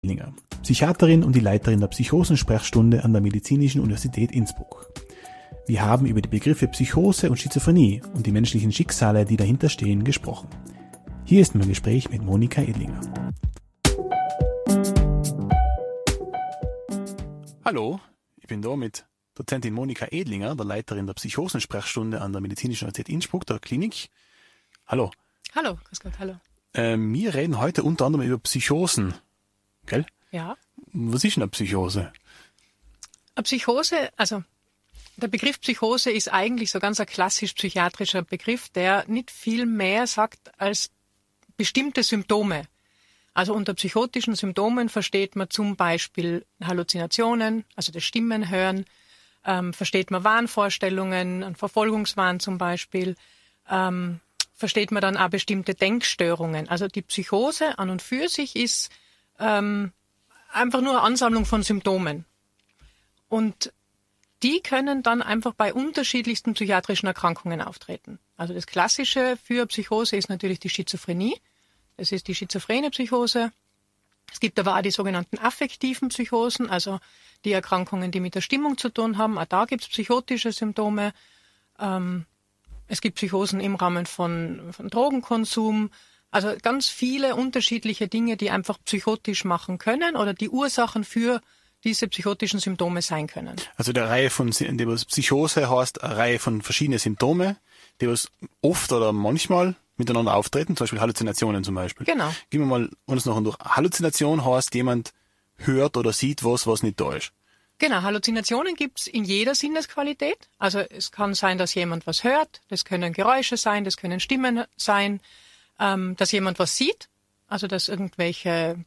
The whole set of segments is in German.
Edlinger, Psychiaterin und die Leiterin der Psychosensprechstunde an der Medizinischen Universität Innsbruck. Wir haben über die Begriffe Psychose und Schizophrenie und die menschlichen Schicksale, die dahinter stehen, gesprochen. Hier ist mein Gespräch mit Monika Edlinger. Hallo, ich bin da mit Dozentin Monika Edlinger, der Leiterin der Psychosensprechstunde an der Medizinischen Universität Innsbruck, der Klinik. Hallo. Hallo, grüß Gott, hallo. Wir reden heute unter anderem über Psychosen, gell? Ja. Was ist denn eine Psychose? Eine Psychose, also der Begriff Psychose ist eigentlich so ganz ein klassisch psychiatrischer Begriff, der nicht viel mehr sagt als bestimmte Symptome. Also unter psychotischen Symptomen versteht man zum Beispiel Halluzinationen, also das Stimmenhören, versteht man Wahnvorstellungen, einen Verfolgungswahn zum Beispiel, versteht man dann auch bestimmte Denkstörungen. Also die Psychose an und für sich ist einfach nur eine Ansammlung von Symptomen. Und die können dann einfach bei unterschiedlichsten psychiatrischen Erkrankungen auftreten. Also das Klassische für Psychose ist natürlich die Schizophrenie. Das ist die schizophrene Psychose. Es gibt aber auch die sogenannten affektiven Psychosen, also die Erkrankungen, die mit der Stimmung zu tun haben. Auch da gibt es psychotische Symptome. Es gibt Psychosen im Rahmen von Drogenkonsum. Also ganz viele unterschiedliche Dinge, die einfach psychotisch machen können oder die Ursachen für diese psychotischen Symptome sein können. Also die Reihe von, die was Psychose heißt, eine Reihe von verschiedenen Symptome, die was oft oder manchmal miteinander auftreten, zum Beispiel Halluzinationen zum Beispiel. Genau. Gehen wir mal uns noch durch. Halluzination heißt, jemand hört oder sieht was nicht da ist. Genau, Halluzinationen gibt's in jeder Sinnesqualität. Also es kann sein, dass jemand was hört, das können Geräusche sein, das können Stimmen sein, dass jemand was sieht, also dass irgendwelche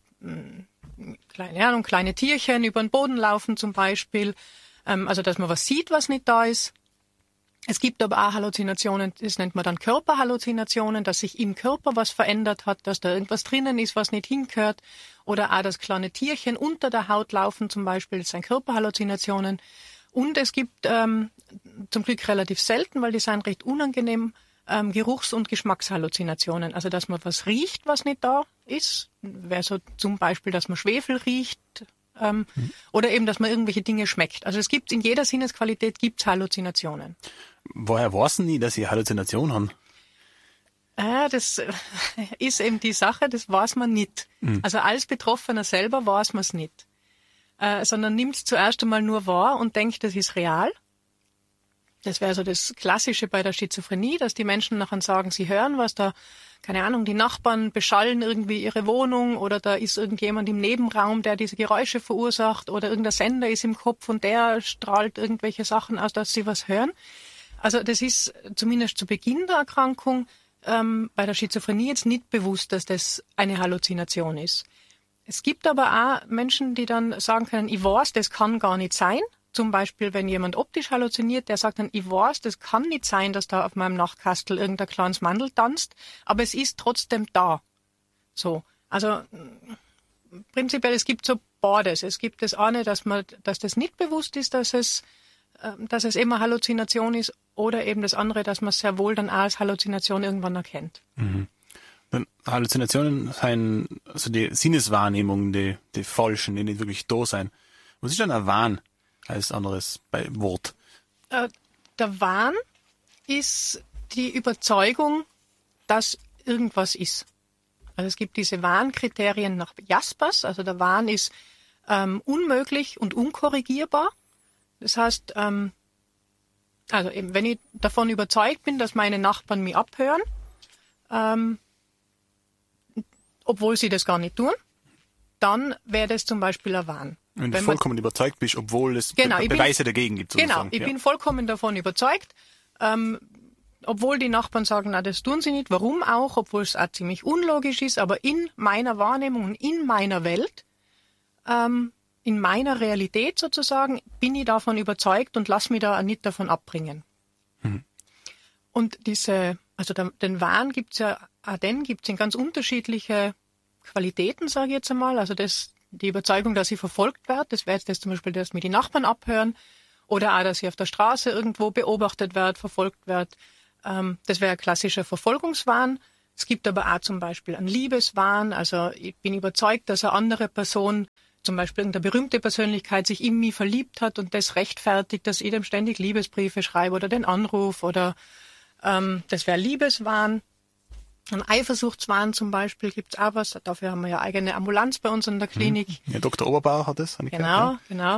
kleine Tierchen über den Boden laufen zum Beispiel, also dass man was sieht, was nicht da ist. Es gibt aber auch Halluzinationen, das nennt man dann Körperhalluzinationen, dass sich im Körper was verändert hat, dass da irgendwas drinnen ist, was nicht hingehört. Oder auch, dass kleine Tierchen unter der Haut laufen zum Beispiel, das sind Körperhalluzinationen. Und es gibt zum Glück relativ selten, weil die sind recht unangenehm, Geruchs- und Geschmackshalluzinationen. Also dass man was riecht, was nicht da ist. Wäre so zum Beispiel, dass man Schwefel riecht. Oder eben, dass man irgendwelche Dinge schmeckt. Also es gibt in jeder Sinnesqualität gibt's Halluzinationen. Woher weiß nie, dass sie Halluzinationen haben? Das ist eben die Sache, das weiß man nicht. Also als Betroffener selber weiß man es nicht. Sondern nimmt es zuerst einmal nur wahr und denkt, das ist real. Das wäre so das Klassische bei der Schizophrenie, dass die Menschen nachher sagen, sie hören was, da, keine Ahnung, die Nachbarn beschallen irgendwie ihre Wohnung oder da ist irgendjemand im Nebenraum, der diese Geräusche verursacht oder irgendein Sender ist im Kopf und der strahlt irgendwelche Sachen aus, dass sie was hören. Also das ist zumindest zu Beginn der Erkrankung bei der Schizophrenie jetzt nicht bewusst, dass das eine Halluzination ist. Es gibt aber auch Menschen, die dann sagen können, ich weiß, das kann gar nicht sein. Zum Beispiel, wenn jemand optisch halluziniert, der sagt dann, ich weiß, das kann nicht sein, dass da auf meinem Nachtkastel irgendein kleines Mandel tanzt, aber es ist trotzdem da. So. Also, prinzipiell, es gibt so beides. Es gibt das eine, dass das nicht bewusst ist, dass es immer Halluzination ist, oder eben das andere, dass man es sehr wohl dann auch als Halluzination irgendwann erkennt. Mhm. Halluzinationen sind also die Sinneswahrnehmungen, die falschen, die nicht wirklich da sein. Was ist denn ein Wahn? Als anderes bei Wort. Der Wahn ist die Überzeugung, dass irgendwas ist. Also es gibt diese Wahnkriterien nach Jaspers. Also der Wahn ist unmöglich und unkorrigierbar. Das heißt, also eben, wenn ich davon überzeugt bin, dass meine Nachbarn mich abhören, obwohl sie das gar nicht tun, dann wäre das zum Beispiel ein Wahn. Wenn du vollkommen überzeugt bist, obwohl es Beweise dagegen gibt. Sozusagen. Genau, ich bin vollkommen davon überzeugt, obwohl die Nachbarn sagen, na, das tun sie nicht. Warum auch? Obwohl es auch ziemlich unlogisch ist, aber in meiner Wahrnehmung und in meiner Welt, in meiner Realität sozusagen, bin ich davon überzeugt und lass mich da nicht davon abbringen. Und den Wahn gibt's in ganz unterschiedliche Qualitäten, sage ich jetzt einmal. Also die Überzeugung, dass ich verfolgt werde, das wäre jetzt das zum Beispiel, dass mir die Nachbarn abhören, oder auch, dass ich auf der Straße irgendwo beobachtet werde, verfolgt werde. Das wäre ein klassischer Verfolgungswahn. Es gibt aber auch zum Beispiel einen Liebeswahn. Also ich bin überzeugt, dass eine andere Person, zum Beispiel irgendeine berühmte Persönlichkeit, sich in mich verliebt hat und das rechtfertigt, dass ich dem ständig Liebesbriefe schreibe oder den Anruf oder das wäre Liebeswahn. Ein Eifersuchtswahn zum Beispiel gibt's auch was. Dafür haben wir ja eigene Ambulanz bei uns in der Klinik. Ja, Dr. Oberbauer hat das. Genau.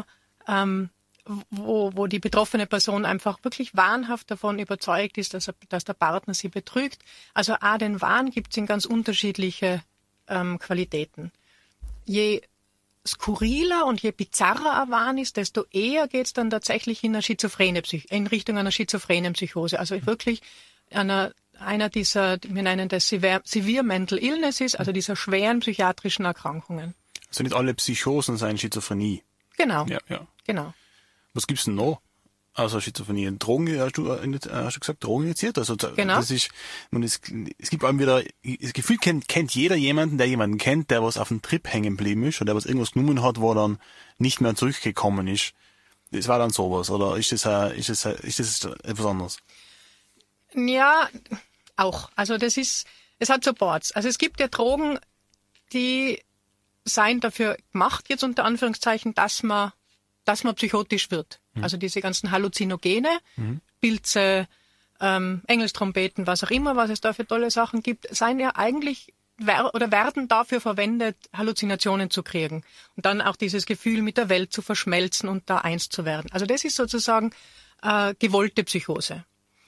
Wo die betroffene Person einfach wirklich wahnhaft davon überzeugt ist, dass der Partner sie betrügt. Also auch den Wahn gibt's in ganz unterschiedliche Qualitäten. Je skurriler und je bizarrer ein Wahn ist, desto eher geht's dann tatsächlich in Richtung einer schizophrenen Psychose. Also wirklich einer dieser, wir nennen das Severe Mental Illnesses, also dieser schweren psychiatrischen Erkrankungen. Also nicht alle Psychosen seien Schizophrenie. Genau. Ja. Genau. Was gibt's denn noch? Also Schizophrenie, Drogen, hast du gesagt, Drogen injiziert? Also genau. Das ist, es gibt einem wieder, das Gefühl kennt jeder jemanden, der jemanden kennt, der was auf dem Trip hängen geblieben ist oder der was irgendwas genommen hat, wo dann nicht mehr zurückgekommen ist. Das war dann sowas, oder ist das etwas anderes? Ja, auch. Also es hat Supports. Also es gibt ja Drogen, die seien dafür gemacht, jetzt unter Anführungszeichen, dass man psychotisch wird. Also diese ganzen Halluzinogene, Pilze, Engelstrompeten, was auch immer, was es da für tolle Sachen gibt, seien ja eigentlich werden dafür verwendet, Halluzinationen zu kriegen. Und dann auch dieses Gefühl, mit der Welt zu verschmelzen und da eins zu werden. Also das ist sozusagen gewollte Psychose.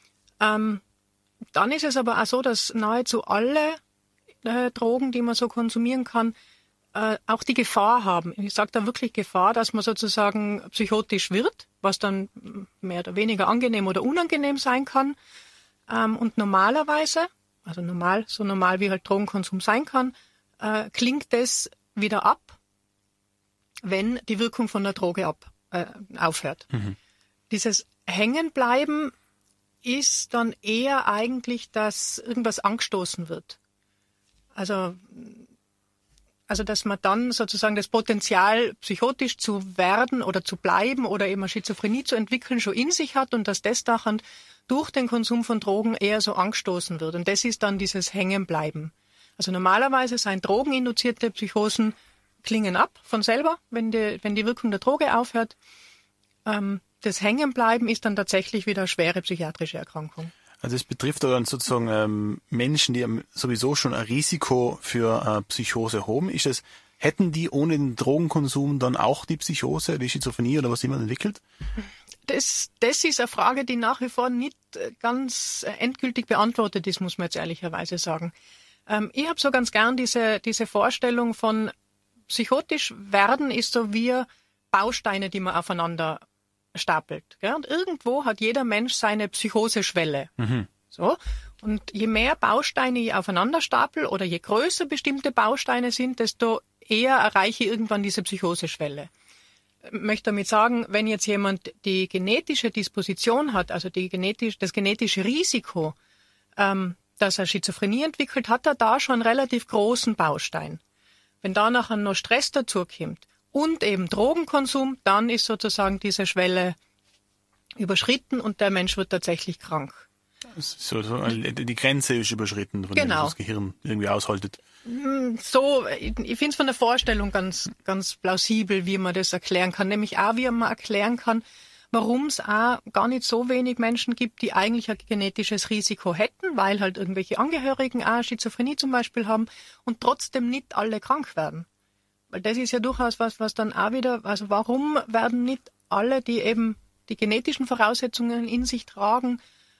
Dann ist es aber auch so, dass nahezu alle Drogen, die man so konsumieren kann, auch die Gefahr haben. Ich sage da wirklich Gefahr, dass man sozusagen psychotisch wird, was dann mehr oder weniger angenehm oder unangenehm sein kann. Und normalerweise, also so normal wie halt Drogenkonsum sein kann, klingt das wieder ab, wenn die Wirkung von der Droge aufhört. Dieses Hängenbleiben ist dann eher eigentlich, dass irgendwas angestoßen wird. Also dass man dann sozusagen das Potenzial, psychotisch zu werden oder zu bleiben oder eben eine Schizophrenie zu entwickeln, schon in sich hat und dass das dann durch den Konsum von Drogen eher so angestoßen wird. Und das ist dann dieses Hängenbleiben. Also normalerweise sind drogeninduzierte Psychosen klingen ab von selber, wenn die Wirkung der Droge aufhört. Das Hängenbleiben ist dann tatsächlich wieder eine schwere psychiatrische Erkrankung. Also es betrifft dann sozusagen Menschen, die sowieso schon ein Risiko für Psychose haben. Hätten die ohne den Drogenkonsum dann auch die Psychose, die Schizophrenie oder was immer entwickelt? Das ist eine Frage, die nach wie vor nicht ganz endgültig beantwortet ist, muss man jetzt ehrlicherweise sagen. Ich habe so ganz gern diese Vorstellung von psychotisch werden ist so wie Bausteine, die man aufeinander stapelt. Gell? Und irgendwo hat jeder Mensch seine Psychoseschwelle. So. Und je mehr Bausteine ich aufeinander stapel oder je größer bestimmte Bausteine sind, desto eher erreiche ich irgendwann diese Psychoseschwelle. Ich möchte damit sagen, wenn jetzt jemand die genetische Disposition hat, also das genetische Risiko, dass er Schizophrenie entwickelt, hat er da schon einen relativ großen Baustein. Wenn da nachher noch Stress dazukommt, und eben Drogenkonsum, dann ist sozusagen diese Schwelle überschritten und der Mensch wird tatsächlich krank. So, die Grenze ist überschritten, von dem das Gehirn irgendwie aushaltet. So, ich finde es von der Vorstellung ganz, ganz plausibel, wie man das erklären kann. Nämlich auch, wie man erklären kann, warum es auch gar nicht so wenig Menschen gibt, die eigentlich ein genetisches Risiko hätten, weil halt irgendwelche Angehörigen auch Schizophrenie zum Beispiel haben und trotzdem nicht alle krank werden. Weil das ist ja durchaus was dann auch wieder, also warum werden nicht alle, die eben die genetischen Voraussetzungen in sich tragen,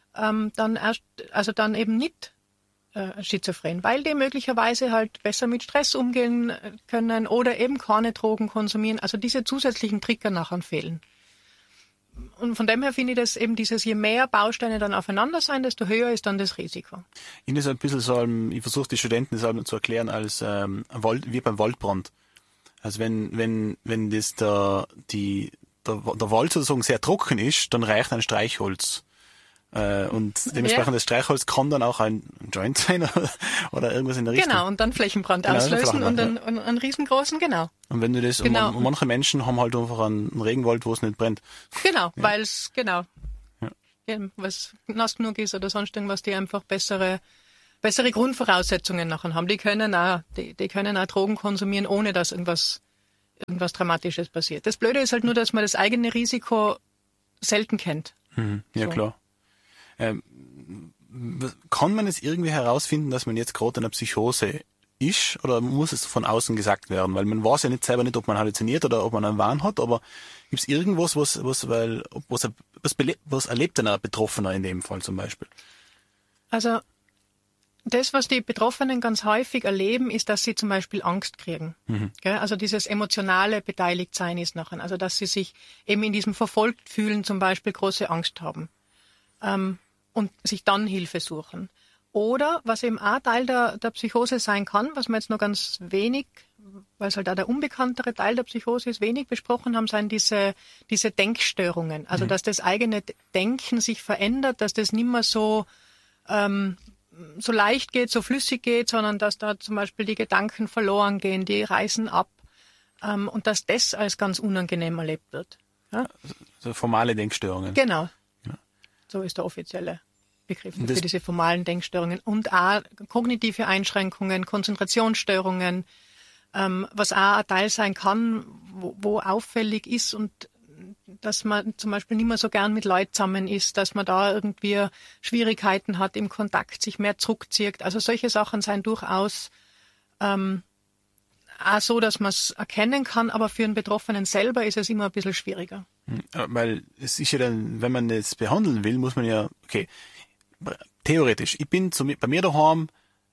dann eben nicht schizophren, weil die möglicherweise halt besser mit Stress umgehen können oder eben keine Drogen konsumieren, also diese zusätzlichen Trigger nachher fehlen. Und von dem her finde ich das eben je mehr Bausteine dann aufeinander sein, desto höher ist dann das Risiko. Ich das ein bisschen so, ich versuche die Studenten das zu erklären als wie beim Waldbrand. Also wenn der Wald sozusagen sehr trocken ist, dann reicht ein Streichholz. Und dementsprechend das Streichholz kann dann auch ein Joint sein oder irgendwas in der Richtung. Genau, und dann Flächenbrand auslösen und einen riesengroßen, genau. Und wenn du das, und manche Menschen haben halt einfach einen Regenwald, wo es nicht brennt. Genau, weil es, was nass genug ist oder sonst irgendwas, die einfach bessere bessere Grundvoraussetzungen nachher haben. Die können auch Drogen konsumieren, ohne dass irgendwas Dramatisches passiert. Das Blöde ist halt nur, dass man das eigene Risiko selten kennt. Ja, so. Klar. Kann man es irgendwie herausfinden, dass man jetzt gerade in einer Psychose ist, oder muss es von außen gesagt werden? Weil man weiß ja selber nicht, ob man halluziniert oder ob man einen Wahn hat, aber gibt es irgendwas, was erlebt denn ein Betroffener in dem Fall zum Beispiel? Also das, was die Betroffenen ganz häufig erleben, ist, dass sie zum Beispiel Angst kriegen. Also dieses emotionale Beteiligtsein ist nachher. Also dass sie sich eben in diesem verfolgt fühlen zum Beispiel große Angst haben und sich dann Hilfe suchen. Oder was eben auch Teil der Psychose sein kann, was wir jetzt noch ganz wenig, weil es halt auch der unbekanntere Teil der Psychose ist, wenig besprochen haben, sind diese Denkstörungen. Also dass das eigene Denken sich verändert, dass das nicht mehr so leicht geht, so flüssig geht, sondern dass da zum Beispiel die Gedanken verloren gehen, die reißen ab und dass das als ganz unangenehm erlebt wird. Ja? Also formale Denkstörungen. Genau. Ja. So ist der offizielle Begriff für diese formalen Denkstörungen. Und auch kognitive Einschränkungen, Konzentrationsstörungen, was auch ein Teil sein kann, wo auffällig ist und dass man zum Beispiel nicht mehr so gern mit Leuten zusammen ist, dass man da irgendwie Schwierigkeiten hat im Kontakt, sich mehr zurückzieht. Also solche Sachen sind durchaus auch so, dass man es erkennen kann, aber für den Betroffenen selber ist es immer ein bisschen schwieriger. Weil es ist ja dann, wenn man das behandeln will, muss man ja, okay, theoretisch, ich bin bei mir daheim,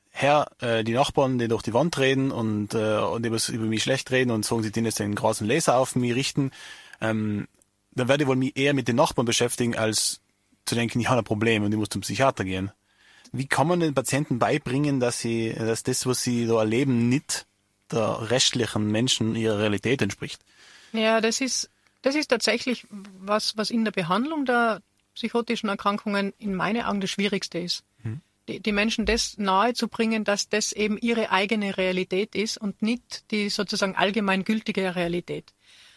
die Nachbarn, die durch die Wand reden und über mich schlecht reden und sagen, sie den jetzt den großen Laser auf mich richten, dann werde ich wohl mich eher mit den Nachbarn beschäftigen, als zu denken, ich habe ein Problem und ich muss zum Psychiater gehen. Wie kann man den Patienten beibringen, dass das, was sie da erleben, nicht der restlichen Menschen ihrer Realität entspricht? Ja, das ist tatsächlich was in der Behandlung der psychotischen Erkrankungen in meinen Augen das Schwierigste ist. Die Menschen das nahe zu bringen, dass das eben ihre eigene Realität ist und nicht die sozusagen allgemein gültige Realität.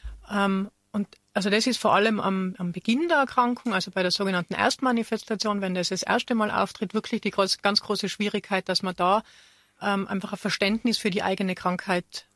Und also das ist vor allem am Beginn der Erkrankung, also bei der sogenannten Erstmanifestation, wenn das erste Mal auftritt, wirklich die ganz große Schwierigkeit, dass man da einfach ein Verständnis für die eigene Krankheit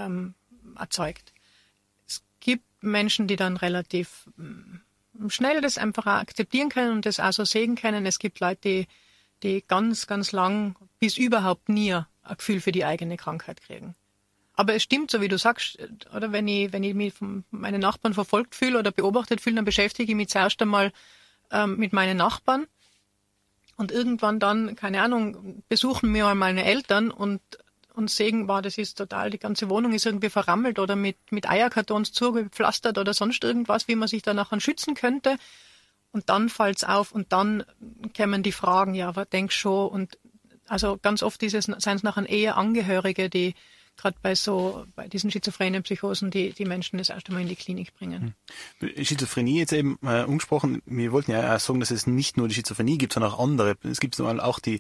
erzeugt. Es gibt Menschen, die dann relativ schnell das einfach auch akzeptieren können und das auch so sehen können. Es gibt Leute, die ganz, ganz lang bis überhaupt nie ein Gefühl für die eigene Krankheit kriegen. Aber es stimmt, so wie du sagst, oder wenn ich mich von meinen Nachbarn verfolgt fühle oder beobachtet fühle, dann beschäftige ich mich zuerst einmal mit meinen Nachbarn und irgendwann dann, keine Ahnung, besuchen mir mal meine Eltern und sehen, wow, das ist total, die ganze Wohnung ist irgendwie verrammelt oder mit Eierkartons zugepflastert oder sonst irgendwas, wie man sich da nachher schützen könnte. Und dann fällt's auf und dann kämen die Fragen, ja, was denkst du schon? Und also ganz oft seien es nachher eher Angehörige, die gerade bei diesen schizophrenen Psychosen die Menschen das erst einmal in die Klinik bringen. Schizophrenie jetzt eben angesprochen. Wir wollten ja auch sagen, dass es nicht nur die Schizophrenie gibt, sondern auch andere. Es gibt auch die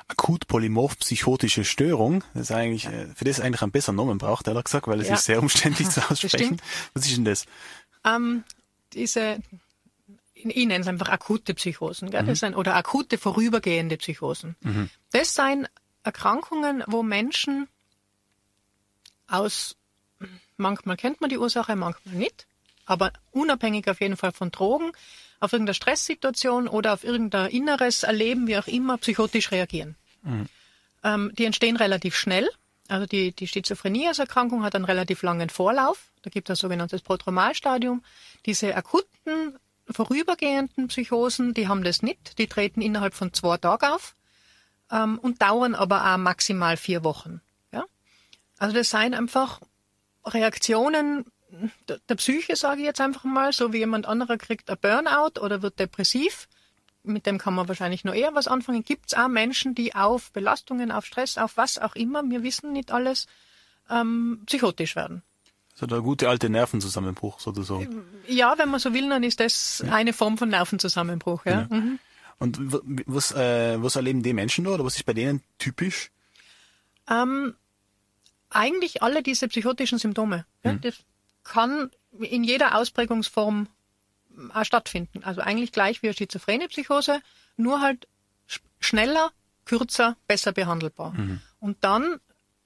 akut-polymorph-psychotische Störung. Das ist eigentlich, für das eigentlich einen besseren Namen braucht, ehrlich gesagt, weil es ist sehr umständlich zu aussprechen. Was ist denn das? Ich nenne es einfach akute Psychosen, gell? Das sind, oder akute vorübergehende Psychosen. Das sind Erkrankungen, wo Menschen manchmal kennt man die Ursache, manchmal nicht, aber unabhängig auf jeden Fall von Drogen, auf irgendeine Stresssituation oder auf irgendein inneres Erleben, wie auch immer, psychotisch reagieren. Die entstehen relativ schnell. Also die Schizophrenie als Erkrankung hat einen relativ langen Vorlauf. Da gibt es ein sogenanntes Prodromalstadium. Diese akuten, vorübergehenden Psychosen, die haben das nicht. Die treten innerhalb von 2 Tagen auf und dauern aber auch maximal 4 Wochen. Also das seien einfach Reaktionen der Psyche, sage ich jetzt einfach mal, so wie jemand anderer kriegt ein Burnout oder wird depressiv. Mit dem kann man wahrscheinlich noch eher was anfangen. Gibt es auch Menschen, die auf Belastungen, auf Stress, auf was auch immer, wir wissen nicht alles, psychotisch werden. So der gute alte Nervenzusammenbruch sozusagen. Ja, wenn man so will, dann ist das eine Form von Nervenzusammenbruch. Ja. Und was erleben die Menschen da oder was ist bei denen typisch? Eigentlich alle diese psychotischen Symptome. Ja, das kann in jeder Ausprägungsform auch stattfinden. Also eigentlich gleich wie eine schizophrene Psychose, nur halt schneller, kürzer, besser behandelbar. Und dann,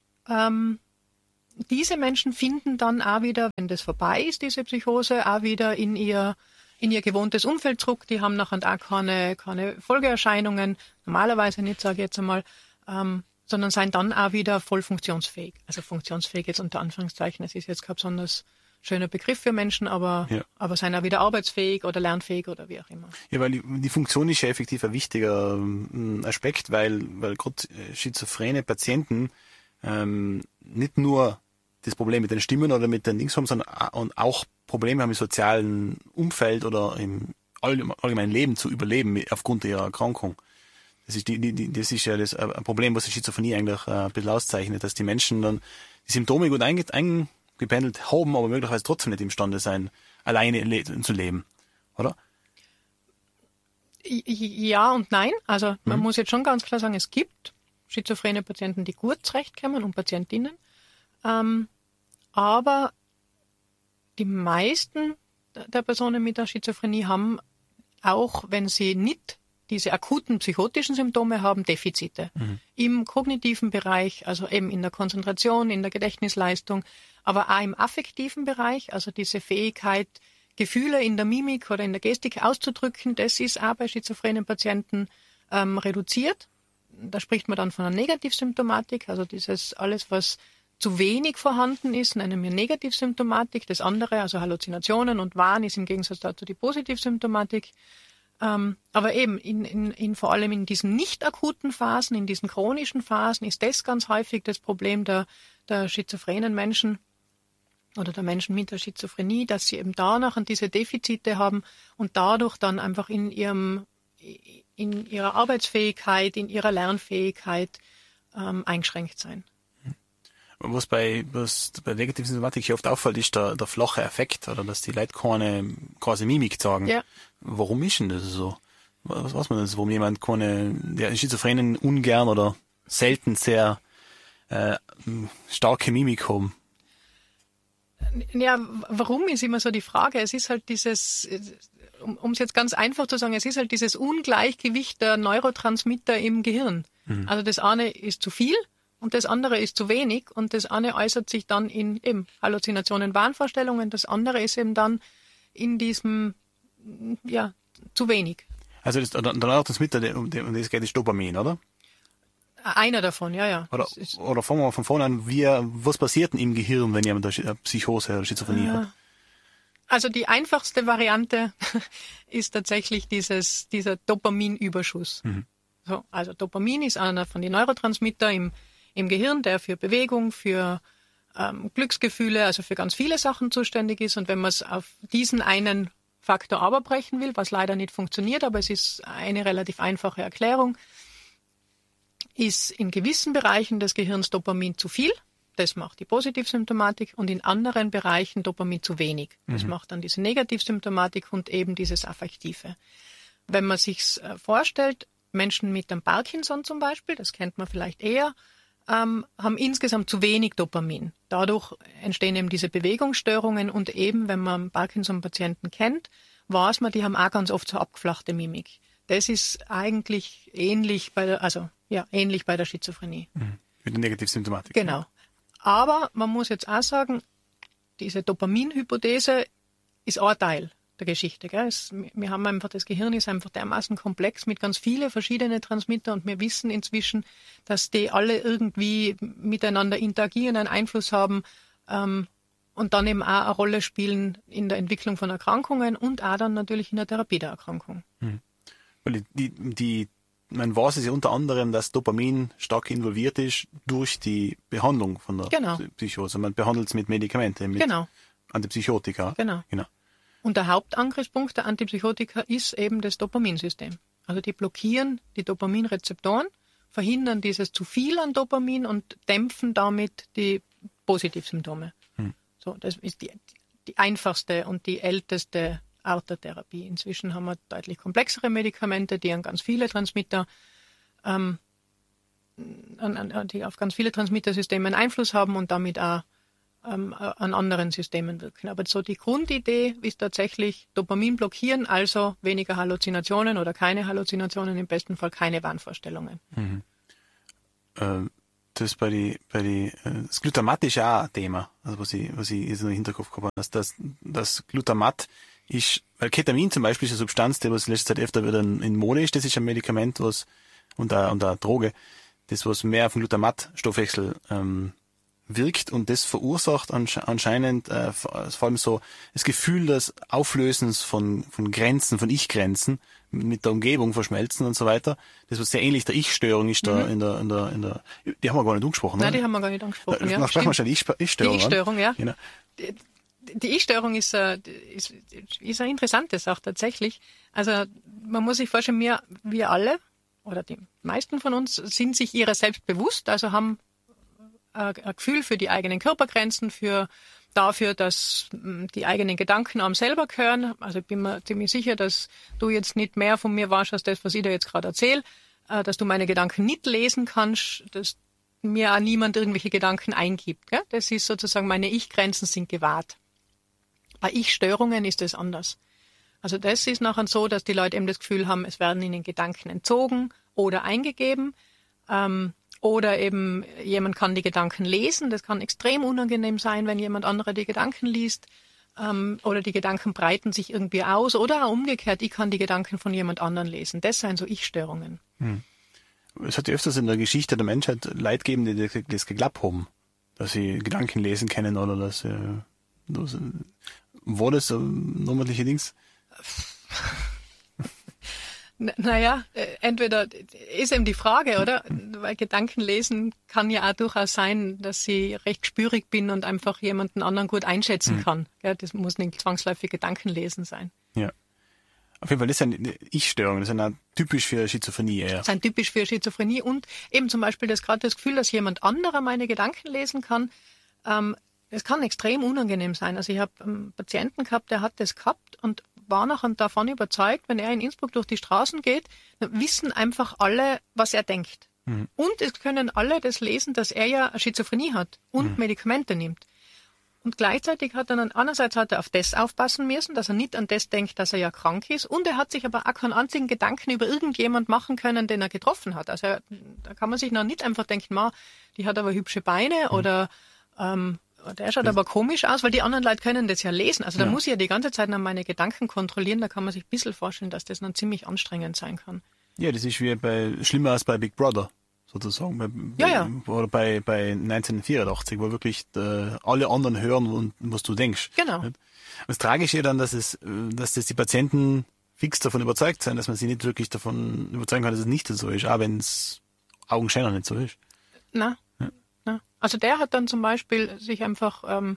diese Menschen finden dann auch wieder, wenn das vorbei ist, diese Psychose, auch wieder in ihr gewohntes Umfeld zurück. Die haben nachher auch keine Folgeerscheinungen, normalerweise nicht, sage ich jetzt einmal, sondern sind dann auch wieder voll funktionsfähig. Also funktionsfähig jetzt unter Anführungszeichen, es ist jetzt kein besonders schöner Begriff für Menschen, aber sind auch wieder arbeitsfähig oder lernfähig oder wie auch immer. Ja, weil die Funktion ist ja effektiv ein wichtiger Aspekt, weil gerade schizophrene Patienten nicht nur das Problem mit den Stimmen oder mit den Dings haben, sondern auch Probleme haben im sozialen Umfeld oder im allgemeinen Leben zu überleben aufgrund ihrer Erkrankung. Das ist das ist ja ein Problem, was die Schizophrenie eigentlich ein bisschen auszeichnet, dass die Menschen dann die Symptome gut eingependelt haben, aber möglicherweise trotzdem nicht imstande sein, alleine zu leben, oder? Ja und nein. Also man muss jetzt schon ganz klar sagen, es gibt schizophrene Patienten, die gut zurechtkommen und Patientinnen. Aber die meisten der Personen mit der Schizophrenie haben, auch wenn sie nicht diese akuten psychotischen Symptome haben, Defizite im kognitiven Bereich, also eben in der Konzentration, in der Gedächtnisleistung, aber auch im affektiven Bereich, also diese Fähigkeit, Gefühle in der Mimik oder in der Gestik auszudrücken, das ist auch bei schizophrenen Patienten reduziert. Da spricht man dann von einer Negativsymptomatik, also dieses alles, was zu wenig vorhanden ist, nennen wir Negativsymptomatik. Das andere, also Halluzinationen und Wahn, ist im Gegensatz dazu die Positivsymptomatik. Aber eben vor allem in diesen nicht akuten Phasen, in diesen chronischen Phasen ist das ganz häufig das Problem der schizophrenen Menschen oder der Menschen mit der Schizophrenie, dass sie eben danach diese Defizite haben und dadurch dann einfach in ihrer Arbeitsfähigkeit, in ihrer Lernfähigkeit eingeschränkt sein. Was bei negativen Symptomatik oft auffällt, ist der flache Effekt, oder dass die Leute quasi Mimik sagen. Ja. Warum ist denn das so? Was weiß man das, warum jemand der Schizophrenen ungern oder selten sehr starke Mimik haben? Ja, warum ist immer so die Frage. Es ist halt dieses, um es jetzt ganz einfach zu sagen, es ist halt dieses Ungleichgewicht der Neurotransmitter im Gehirn. Also das eine ist zu viel und das andere ist zu wenig und das eine äußert sich dann in eben Halluzinationen, Wahnvorstellungen, das andere ist eben dann in diesem, ja, zu wenig. Also der Neurotransmitter, um das geht, ist Dopamin, oder? Einer davon, ja. Oder fangen wir mal von vorne an, was passiert denn im Gehirn, wenn jemand eine Psychose oder Schizophrenie hat? Also die einfachste Variante ist tatsächlich dieser Dopaminüberschuss. So, also Dopamin ist einer von den Neurotransmittern im Gehirn, der für Bewegung, für Glücksgefühle, also für ganz viele Sachen zuständig ist. Und wenn man es auf diesen einen Faktor abbrechen will, was leider nicht funktioniert, aber es ist eine relativ einfache Erklärung, ist in gewissen Bereichen des Gehirns Dopamin zu viel. Das macht die Positivsymptomatik und in anderen Bereichen Dopamin zu wenig. Das macht dann diese Negativsymptomatik und eben dieses Affektive. Wenn man sich's vorstellt, Menschen mit dem Parkinson zum Beispiel, das kennt man vielleicht eher, haben insgesamt zu wenig Dopamin. Dadurch entstehen eben diese Bewegungsstörungen und eben, wenn man Parkinson-Patienten kennt, weiß man, die haben auch ganz oft so abgeflachte Mimik. Das ist eigentlich ähnlich bei der Schizophrenie. Mit der Negativsymptomatik. Genau. Aber man muss jetzt auch sagen, diese Dopaminhypothese ist ein Teil der Geschichte. Gell? Wir haben einfach, das Gehirn ist einfach dermaßen komplex mit ganz vielen verschiedenen Transmitter und wir wissen inzwischen, dass die alle irgendwie miteinander interagieren, einen Einfluss haben und dann eben auch eine Rolle spielen in der Entwicklung von Erkrankungen und auch dann natürlich in der Therapie der Erkrankung. Weil man weiß es ja unter anderem, dass Dopamin stark involviert ist durch die Behandlung von der Psychose. Man behandelt es mit Medikamenten, mit Antipsychotika. Genau. Und der Hauptangriffspunkt der Antipsychotika ist eben das Dopaminsystem. Also die blockieren die Dopaminrezeptoren, verhindern dieses zu viel an Dopamin und dämpfen damit die Positivsymptome. So, das ist die einfachste und die älteste Art der Therapie. Inzwischen haben wir deutlich komplexere Medikamente, die an ganz viele Transmitter, die auf ganz viele Transmittersysteme einen Einfluss haben und damit auch an anderen Systemen wirken. Aber so die Grundidee ist tatsächlich Dopamin blockieren, also weniger Halluzinationen oder keine Halluzinationen, im besten Fall keine Wahnvorstellungen. das das Glutamat ist ja auch ein Thema, also was ich jetzt noch im Hinterkopf gehabt habe, das Glutamat ist, weil Ketamin zum Beispiel ist eine Substanz, die was in letzter Zeit öfter wieder in Mode ist, das ist ein Medikament, und eine Droge, das was mehr auf den Glutamatstoffwechsel wirkt, und das verursacht anscheinend vor allem so das Gefühl des Auflösens von Grenzen, von Ich-Grenzen mit der Umgebung verschmelzen und so weiter. Das was sehr ähnlich der Ich-Störung ist da in der die haben wir gar nicht angesprochen. Nein, oder? die haben wir gar nicht angesprochen. Da sprechen wir schon die Ich-Störung. Die Ich-Störung, ja. Genau. Die Ich-Störung ist eine interessante Sache tatsächlich. Also man muss sich vorstellen, wir alle oder die meisten von uns sind sich ihrer selbst bewusst, also haben ein Gefühl für die eigenen Körpergrenzen, dafür, dass die eigenen Gedanken am selber gehören. Also ich bin mir ziemlich sicher, dass du jetzt nicht mehr von mir weißt, als das, was ich dir jetzt gerade erzähle, dass du meine Gedanken nicht lesen kannst, dass mir auch niemand irgendwelche Gedanken eingibt. Gell? Das ist sozusagen, meine Ich-Grenzen sind gewahrt. Bei Ich-Störungen ist es anders. Also das ist nachher so, dass die Leute eben das Gefühl haben, es werden ihnen Gedanken entzogen oder eingegeben. Oder eben jemand kann die Gedanken lesen. Das kann extrem unangenehm sein, wenn jemand anderer die Gedanken liest. Oder die Gedanken breiten sich irgendwie aus. Oder auch umgekehrt, ich kann die Gedanken von jemand anderem lesen. Das sind so Ich-Störungen. Es hat ja öfters in der Geschichte der Menschheit Leute gegeben, die das geglaubt haben, dass sie Gedanken lesen können oder dass war das ein normales Dings? Naja, entweder ist eben die Frage, oder? Weil Gedanken lesen kann ja auch durchaus sein, dass ich recht spürig bin und einfach jemanden anderen gut einschätzen kann. Ja, das muss nicht zwangsläufig Gedankenlesen sein. Ja. Auf jeden Fall, das sind Ich-Störungen, das sind auch typisch für Schizophrenie eher. Das sind typisch für Schizophrenie und eben zum Beispiel das Gefühl, dass jemand anderer meine Gedanken lesen kann. Das kann extrem unangenehm sein. Also ich habe einen Patienten gehabt, der hat das gehabt und war nachher davon überzeugt, wenn er in Innsbruck durch die Straßen geht, dann wissen einfach alle, was er denkt. Und es können alle das lesen, dass er ja eine Schizophrenie hat und Medikamente nimmt. Und gleichzeitig hat er dann, einerseits hat er auf das aufpassen müssen, dass er nicht an das denkt, dass er ja krank ist. Und er hat sich aber auch keinen einzigen Gedanken über irgendjemand machen können, den er getroffen hat. Also da kann man sich noch nicht einfach denken, die hat aber hübsche Beine oder der schaut aber komisch aus, weil die anderen Leute können das ja lesen. Also da muss ich ja die ganze Zeit noch meine Gedanken kontrollieren. Da kann man sich ein bisschen vorstellen, dass das dann ziemlich anstrengend sein kann. Ja, das ist schlimmer als bei Big Brother, sozusagen. Oder bei 1984, wo wirklich alle anderen hören, was du denkst. Genau. Und das Tragische ist dann, dass die Patienten fix davon überzeugt sind, dass man sie nicht wirklich davon überzeugen kann, dass es nicht so ist, auch wenn es augenscheinlich nicht so ist. Na. Also der hat dann zum Beispiel sich einfach eine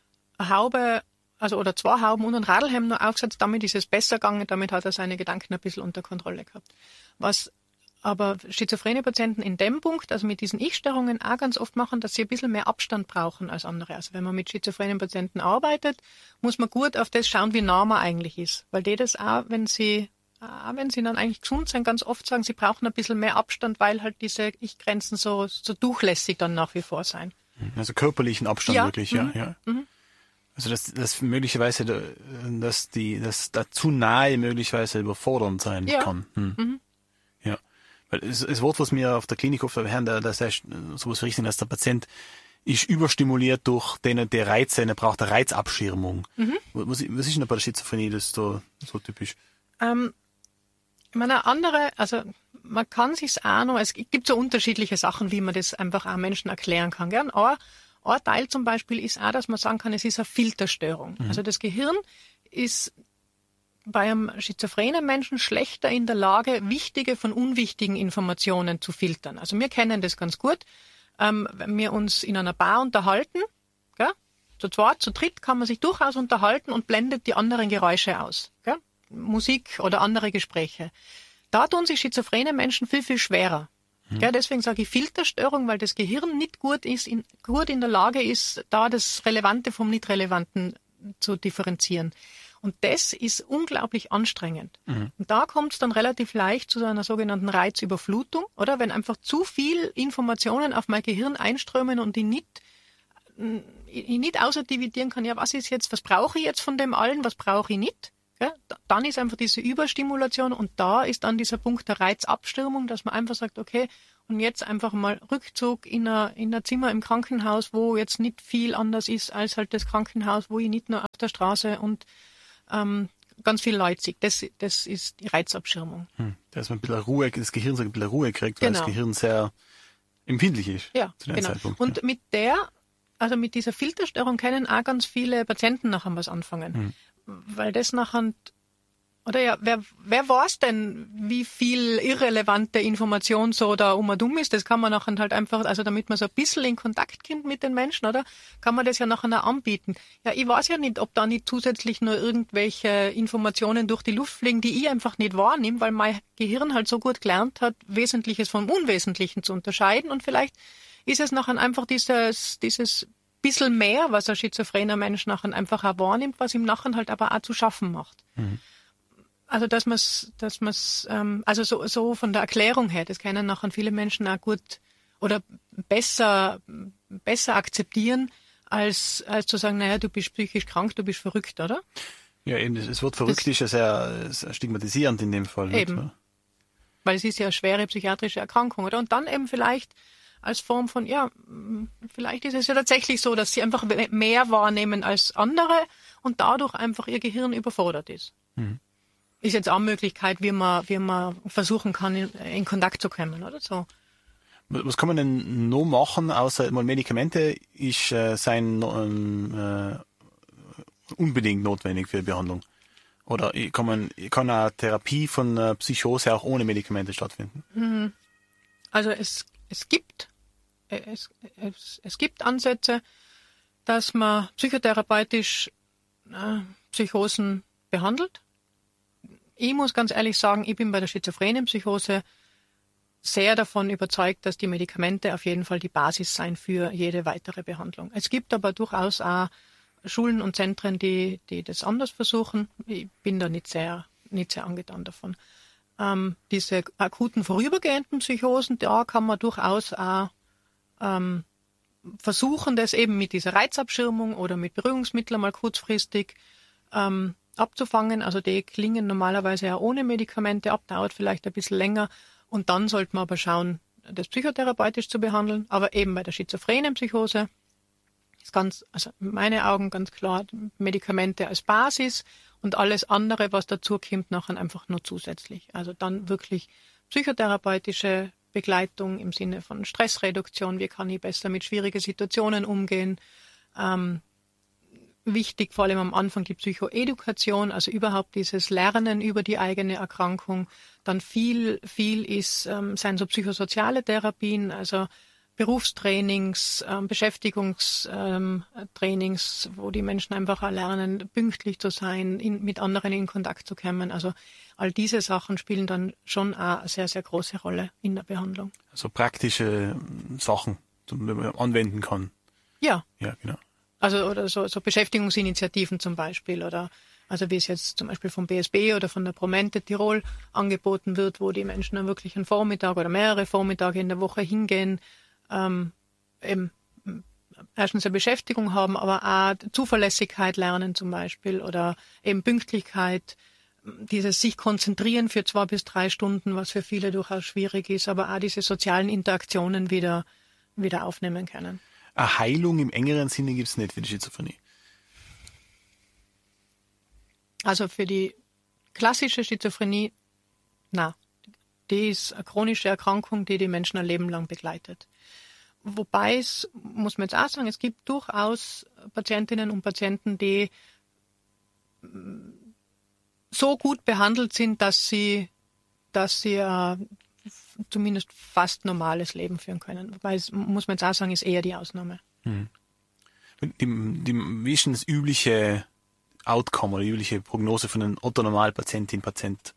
Haube, oder 2 Hauben und ein Radlhelm nur aufgesetzt, damit ist es besser gegangen, damit hat er seine Gedanken ein bisschen unter Kontrolle gehabt. Was aber schizophrene Patienten in dem Punkt, also mit diesen Ich-Störungen auch ganz oft machen, dass sie ein bisschen mehr Abstand brauchen als andere. Also wenn man mit schizophrenen Patienten arbeitet, muss man gut auf das schauen, wie nah man eigentlich ist. Weil die das auch, wenn sie dann eigentlich gesund sind, ganz oft sagen, sie brauchen ein bisschen mehr Abstand, weil halt diese Ich-Grenzen so durchlässig dann nach wie vor sein. Also körperlichen Abstand wirklich, ja. Mhm. Also das möglicherweise, dass da zu nahe möglicherweise überfordernd sein kann. Ja. Weil das Wort, was mir auf der Klinik oft hören, das heißt sowas richtig, dass der Patient ist überstimuliert durch die Reize, er braucht eine Reizabschirmung. Was ist denn bei der Schizophrenie das so typisch? Ich meine, also man kann sich's auch noch, es gibt so unterschiedliche Sachen, wie man das einfach auch Menschen erklären kann. Gell? Ein Teil zum Beispiel ist auch, dass man sagen kann, es ist eine Filterstörung. Also das Gehirn ist bei einem schizophrenen Menschen schlechter in der Lage, wichtige von unwichtigen Informationen zu filtern. Also wir kennen das ganz gut. Wenn wir uns in einer Bar unterhalten, gell? Zu zweit, zu dritt kann man sich durchaus unterhalten und blendet die anderen Geräusche aus. Gell? Musik oder andere Gespräche. Da tun sich schizophrene Menschen viel, viel schwerer. Ja, deswegen sage ich Filterstörung, weil das Gehirn nicht gut in der Lage ist, da das Relevante vom Nicht-Relevanten zu differenzieren. Und das ist unglaublich anstrengend. Und da kommt es dann relativ leicht zu einer sogenannten Reizüberflutung, oder? Wenn einfach zu viel Informationen auf mein Gehirn einströmen und ich nicht ausdividieren kann, ja, was brauche ich jetzt von dem allen, was brauche ich nicht? Ja, dann ist einfach diese Überstimulation und da ist dann dieser Punkt der Reizabschirmung, dass man einfach sagt, okay, und jetzt einfach mal Rückzug in ein Zimmer im Krankenhaus, wo jetzt nicht viel anders ist als halt das Krankenhaus, wo ich nicht nur auf der Straße und ganz viel Leute sehe. Das ist die Reizabschirmung. Dass man ein bisschen Ruhe, das Gehirn so ein bisschen Ruhe kriegt, weil das Gehirn sehr empfindlich ist zu dem Zeitpunkt. Und mit dieser Filterstörung können auch ganz viele Patienten nachher was anfangen. Weil das nachher, oder ja, wer weiß denn, wie viel irrelevante Information so da dumm ist? Das kann man nachher halt einfach, also damit man so ein bisschen in Kontakt kommt mit den Menschen, oder? Kann man das ja nachher auch anbieten. Ja, ich weiß ja nicht, ob da nicht zusätzlich nur irgendwelche Informationen durch die Luft fliegen, die ich einfach nicht wahrnehme, weil mein Gehirn halt so gut gelernt hat, Wesentliches vom Unwesentlichen zu unterscheiden. Und vielleicht ist es nachher einfach dieses bisschen mehr, was ein schizophrener Mensch nachher einfach auch wahrnimmt, was ihm nachher halt aber auch zu schaffen macht. Also, dass man's, also so von der Erklärung her, das können nachher viele Menschen auch gut oder besser akzeptieren, als zu sagen, naja, du bist psychisch krank, du bist verrückt, oder? Ja, eben, das Wort verrückt ist ja sehr stigmatisierend in dem Fall. Eben. Nicht? Weil es ist ja eine schwere psychiatrische Erkrankung, oder? Und dann eben vielleicht als Form von, ja, vielleicht ist es ja tatsächlich so, dass sie einfach mehr wahrnehmen als andere und dadurch einfach ihr Gehirn überfordert ist. Ist jetzt auch eine Möglichkeit, wie man versuchen kann, in Kontakt zu kommen, oder so. Was kann man denn noch machen, außer Medikamente seien unbedingt notwendig für die Behandlung? Oder kann eine Therapie von Psychose auch ohne Medikamente stattfinden? Also es gibt Ansätze, dass man psychotherapeutisch Psychosen behandelt. Ich muss ganz ehrlich sagen, ich bin bei der schizophrenen Psychose sehr davon überzeugt, dass die Medikamente auf jeden Fall die Basis sein für jede weitere Behandlung. Es gibt aber durchaus auch Schulen und Zentren, die das anders versuchen. Ich bin da nicht sehr angetan davon. Diese akuten vorübergehenden Psychosen, da kann man durchaus auch versuchen, das eben mit dieser Reizabschirmung oder mit Beruhigungsmitteln mal kurzfristig abzufangen. Also die klingen normalerweise ja ohne Medikamente ab, dauert vielleicht ein bisschen länger. Und dann sollte man aber schauen, das psychotherapeutisch zu behandeln. Aber eben bei der schizophrenen Psychose ist also in meinen Augen ganz klar Medikamente als Basis und alles andere, was dazu kommt, nachher einfach nur zusätzlich. Also dann wirklich psychotherapeutische Begleitung im Sinne von Stressreduktion. Wie kann ich besser mit schwierigen Situationen umgehen? Wichtig, vor allem am Anfang, die Psychoedukation, also überhaupt dieses Lernen über die eigene Erkrankung. Dann viel sind so psychosoziale Therapien, also Berufstrainings, Beschäftigungstrainings, wo die Menschen einfach auch lernen, pünktlich zu sein, mit anderen in Kontakt zu kommen. Also all diese Sachen spielen dann schon auch eine sehr, sehr große Rolle in der Behandlung. Also praktische Sachen, die man anwenden kann. Ja. Ja, genau. Also oder so Beschäftigungsinitiativen zum Beispiel oder also wie es jetzt zum Beispiel vom BSB oder von der Promente Tirol angeboten wird, wo die Menschen dann wirklich einen Vormittag oder mehrere Vormittage in der Woche hingehen, eben erstens eine Beschäftigung haben, aber auch Zuverlässigkeit lernen zum Beispiel oder eben Pünktlichkeit, dieses sich konzentrieren für 2 bis 3 Stunden, was für viele durchaus schwierig ist, aber auch diese sozialen Interaktionen wieder aufnehmen können. Eine Heilung im engeren Sinne gibt es nicht für die Schizophrenie. Also für die klassische Schizophrenie, die ist eine chronische Erkrankung, die die Menschen ein Leben lang begleitet. Wobei es, muss man jetzt auch sagen, es gibt durchaus Patientinnen und Patienten, die so gut behandelt sind, dass sie zumindest fast normales Leben führen können. Wobei es, muss man jetzt auch sagen, ist eher die Ausnahme. Wie ist denn das übliche Outcome oder die übliche Prognose von einem Otto-Normal-Patientin, Patient?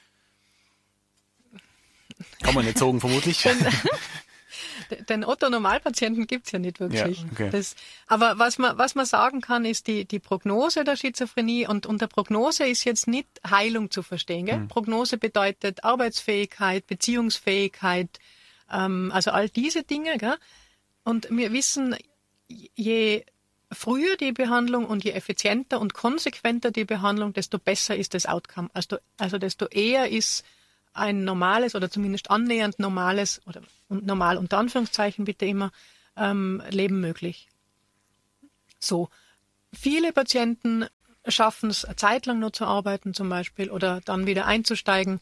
Kann man nicht sagen, vermutlich. Den Otto-Normalpatienten gibt's ja nicht wirklich. Ja, okay. Aber was man sagen kann, ist die Prognose der Schizophrenie und unter Prognose ist jetzt nicht Heilung zu verstehen. Gell? Prognose bedeutet Arbeitsfähigkeit, Beziehungsfähigkeit, also all diese Dinge. Gell? Und wir wissen, je früher die Behandlung und je effizienter und konsequenter die Behandlung, desto besser ist das Outcome. Also desto eher ist ein normales oder zumindest annähernd normales oder normal unter Anführungszeichen bitte immer Leben möglich. So, viele Patienten schaffen es eine Zeit lang nur zu arbeiten zum Beispiel oder dann wieder einzusteigen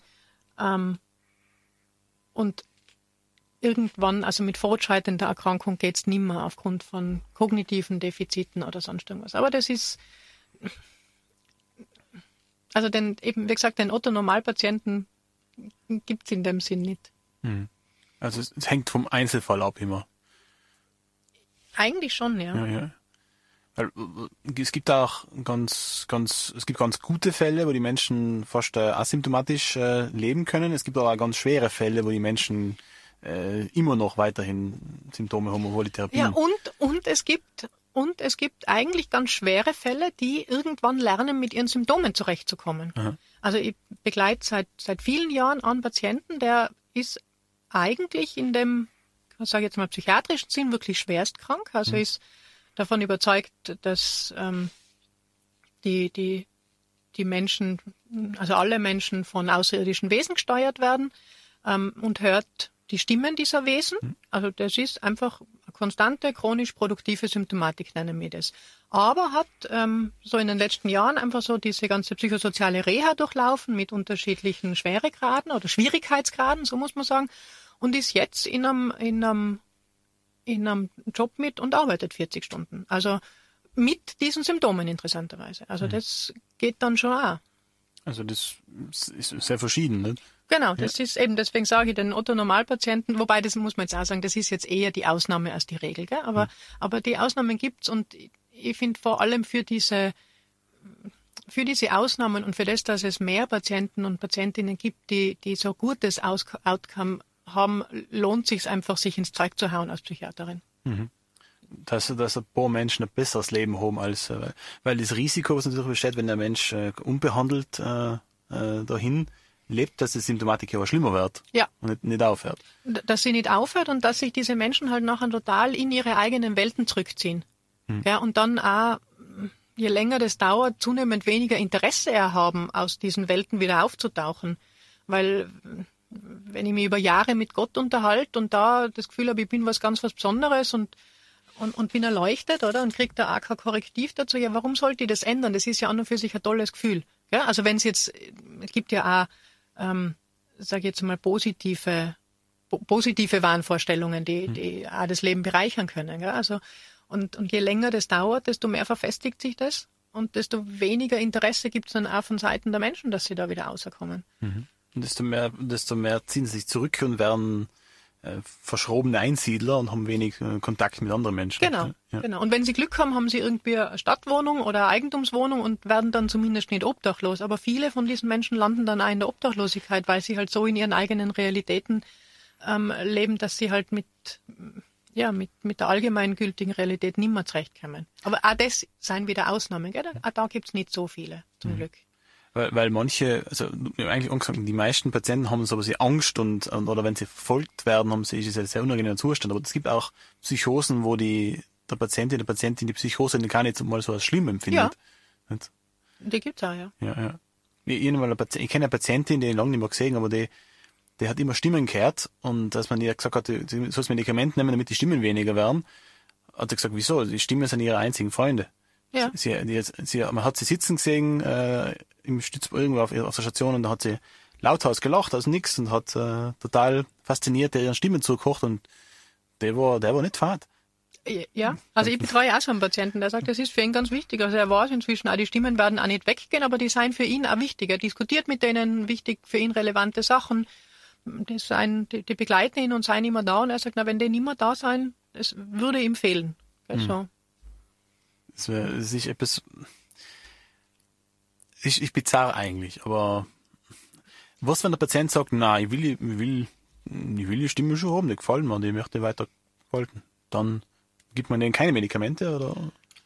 und irgendwann, also mit fortschreitender Erkrankung geht's nimmer aufgrund von kognitiven Defiziten oder sonst irgendwas. Aber das ist, also eben, wie gesagt, den Otto-Normalpatienten gibt's in dem Sinn nicht. Also es hängt vom Einzelfall ab immer. Eigentlich schon, ja. Ja. Weil es gibt auch ganz gute Fälle, wo die Menschen fast asymptomatisch leben können. Es gibt aber auch ganz schwere Fälle, wo die Menschen immer noch weiterhin Symptome haben, obwohl die Therapie. Ja, und es gibt eigentlich ganz schwere Fälle, die irgendwann lernen, mit ihren Symptomen zurechtzukommen. Aha. Also ich begleite seit vielen Jahren einen Patienten, der ist eigentlich in dem, ich sage jetzt mal psychiatrischen Sinn, wirklich schwerst krank. Also ist davon überzeugt, dass die Menschen, also alle Menschen von außerirdischen Wesen gesteuert werden und hört die Stimmen dieser Wesen. Also das ist einfach eine konstante, chronisch produktive Symptomatik, nennen wir das. Aber hat so in den letzten Jahren einfach so diese ganze psychosoziale Reha durchlaufen mit unterschiedlichen Schweregraden oder Schwierigkeitsgraden, so muss man sagen, und ist jetzt in einem Job mit und arbeitet 40 Stunden. Also mit diesen Symptomen interessanterweise. Also das geht dann schon auch. Also das ist sehr verschieden, ne? Genau, das ist eben, deswegen sage ich den Otto-Normalpatienten, wobei das muss man jetzt auch sagen, das ist jetzt eher die Ausnahme als die Regel, gell? Aber die Ausnahmen gibt's und ich finde vor allem für diese Ausnahmen und für das, dass es mehr Patienten und Patientinnen gibt, die so gutes Outcome haben, lohnt sich einfach, sich ins Zeug zu hauen als Psychiaterin. Dass ein paar Menschen ein besseres Leben haben, als weil das Risiko, was natürlich besteht, wenn der Mensch unbehandelt dahin lebt, dass die Symptomatik aber schlimmer wird und nicht aufhört. Dass sie nicht aufhört und dass sich diese Menschen halt nachher total in ihre eigenen Welten zurückziehen. Ja, und dann auch, je länger das dauert, zunehmend weniger Interesse haben, aus diesen Welten wieder aufzutauchen. Weil wenn ich mich über Jahre mit Gott unterhalte und da das Gefühl habe, ich bin was Besonderes und bin erleuchtet, oder? Und kriege da auch kein Korrektiv dazu. Ja, warum sollte ich das ändern? Das ist ja an und für sich ein tolles Gefühl. Ja? Also wenn es gibt ja auch, sage ich jetzt mal, positive Wahnvorstellungen, die auch das Leben bereichern können. Ja? Also, und je länger das dauert, desto mehr verfestigt sich das und desto weniger Interesse gibt es dann auch von Seiten der Menschen, dass sie da wieder rauskommen. Und desto mehr ziehen sie sich zurück und werden verschrobene Einsiedler und haben wenig Kontakt mit anderen Menschen. Genau. Und wenn sie Glück haben, haben sie irgendwie eine Stadtwohnung oder eine Eigentumswohnung und werden dann zumindest nicht obdachlos. Aber viele von diesen Menschen landen dann auch in der Obdachlosigkeit, weil sie halt so in ihren eigenen Realitäten leben, dass sie halt mit der allgemeingültigen Realität nicht mehr zurechtkommen. Aber auch das seien wieder Ausnahmen, gell? Auch da gibt's nicht so viele, zum Glück. Weil manche, also eigentlich angesagt, die meisten Patienten haben so Angst oder wenn sie verfolgt werden, ist es ein sehr unangenehmer Zustand. Aber es gibt auch Psychosen, wo der Patientin die Psychose gar nicht mal so als schlimm empfindet. Ja. Die gibt's auch, ja. Ja. Ich kenne eine Patientin, die ich lange nicht mehr gesehen, aber die hat immer Stimmen gehört und dass man ihr gesagt hat, sie soll das Medikament nehmen, damit die Stimmen weniger werden, hat sie gesagt, wieso? Die Stimmen sind ihre einzigen Freunde. Ja. Man hat sie sitzen gesehen im Stützpunkt irgendwo auf der Station und da hat sie lauthals gelacht aus nix und hat total fasziniert ihren Stimmen zugekocht und der war nicht fad. Ja, also ich betreue auch so einen Patienten, der sagt, das ist für ihn ganz wichtig. Also er weiß inzwischen auch, die Stimmen werden auch nicht weggehen, aber die seien für ihn auch wichtig. Er diskutiert mit denen wichtig, für ihn relevante Sachen. Die begleiten ihn und seien immer da und er sagt, wenn die nicht mehr da sein, es würde ihm fehlen. Also. Das ist etwas, ist bizarr eigentlich, aber was, wenn der Patient sagt, nein, ich will die Stimme schon haben, die gefallen mir und ich möchte weiter behalten, dann gibt man denen keine Medikamente, oder?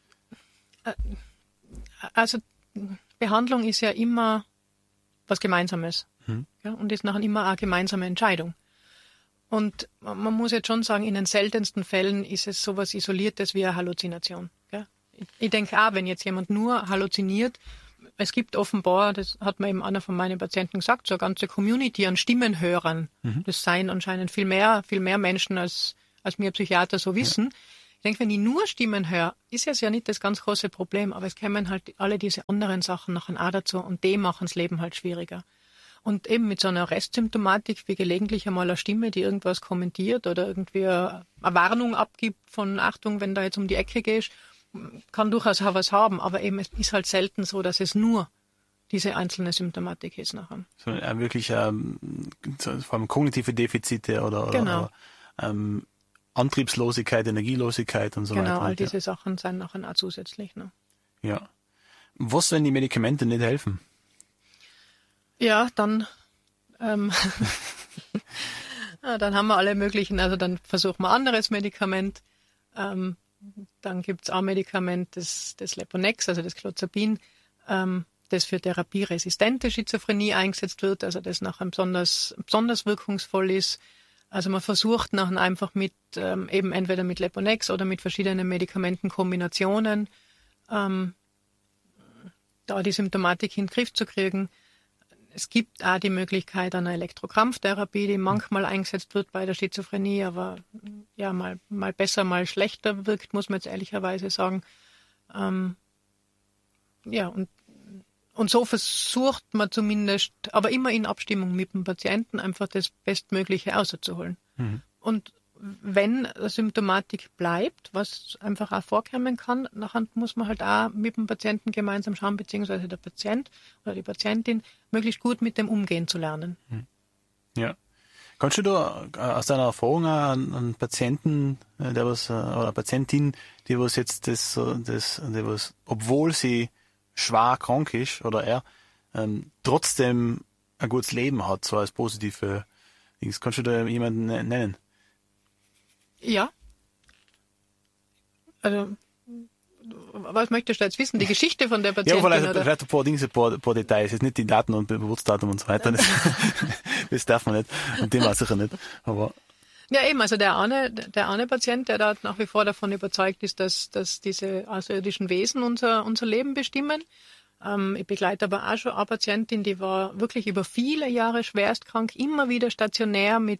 Also, Behandlung ist ja immer was Gemeinsames, ja, und ist nachher immer eine gemeinsame Entscheidung. Und man muss jetzt schon sagen, in den seltensten Fällen ist es sowas Isoliertes wie eine Halluzination. Gell? Ich denke auch, wenn jetzt jemand nur halluziniert, es gibt offenbar, das hat mir eben einer von meinen Patienten gesagt, so eine ganze Community an Stimmenhörern. Das seien anscheinend viel mehr Menschen, als mir Psychiater so wissen. Ja. Ich denke, wenn ich nur Stimmen höre, ist es ja nicht das ganz große Problem, aber es kämen halt alle diese anderen Sachen nachher auch dazu und die machen das Leben halt schwieriger. Und eben mit so einer Restsymptomatik wie gelegentlich einmal eine Stimme, die irgendwas kommentiert oder irgendwie eine Warnung abgibt von Achtung, wenn da jetzt um die Ecke gehst, kann durchaus auch was haben, aber eben es ist halt selten so, dass es nur diese einzelne Symptomatik ist nachher. So wirklich vor allem kognitive Defizite oder genau. Antriebslosigkeit, Energielosigkeit und so weiter. Genau, all diese Sachen sind nachher auch zusätzlich. Ne? Ja. Was, wenn die Medikamente nicht helfen? Ja, dann dann haben wir alle möglichen, also dann versuchen wir anderes Medikament. Dann gibt's auch Medikament, das Leponex, also das Clozapin, das für therapieresistente Schizophrenie eingesetzt wird, also das nachher besonders wirkungsvoll ist. Also man versucht nachher einfach mit eben entweder mit Leponex oder mit verschiedenen Medikamentenkombinationen da die Symptomatik in den Griff zu kriegen. Es gibt auch die Möglichkeit einer Elektrokrampftherapie, die manchmal eingesetzt wird bei der Schizophrenie, aber ja mal besser, mal schlechter wirkt, muss man jetzt ehrlicherweise sagen. Ja, und so versucht man zumindest, aber immer in Abstimmung mit dem Patienten, einfach das Bestmögliche rauszuholen. Mhm. Und wenn eine Symptomatik bleibt, was einfach auch vorkommen kann, nachher muss man halt auch mit dem Patienten gemeinsam schauen, beziehungsweise der Patient oder die Patientin, möglichst gut mit dem umgehen zu lernen. Ja. Kannst du da aus deiner Erfahrung einen Patienten, oder Patientin, die was jetzt obwohl sie schwer krank ist oder er, trotzdem ein gutes Leben hat, so als positive Dings. Kannst du da jemanden nennen? Ja. Also, was möchtest du jetzt wissen? Die Geschichte von der Patientin? Ja, vielleicht ein paar Details, jetzt nicht die Daten und Geburtsdatum und so weiter. Das darf man nicht. Und dem auch sicher nicht. Aber ja, eben, also der eine Patient, der da nach wie vor davon überzeugt ist, dass diese außerirdischen Wesen unser Leben bestimmen. Ich begleite aber auch schon eine Patientin, die war wirklich über viele Jahre schwerstkrank, immer wieder stationär mit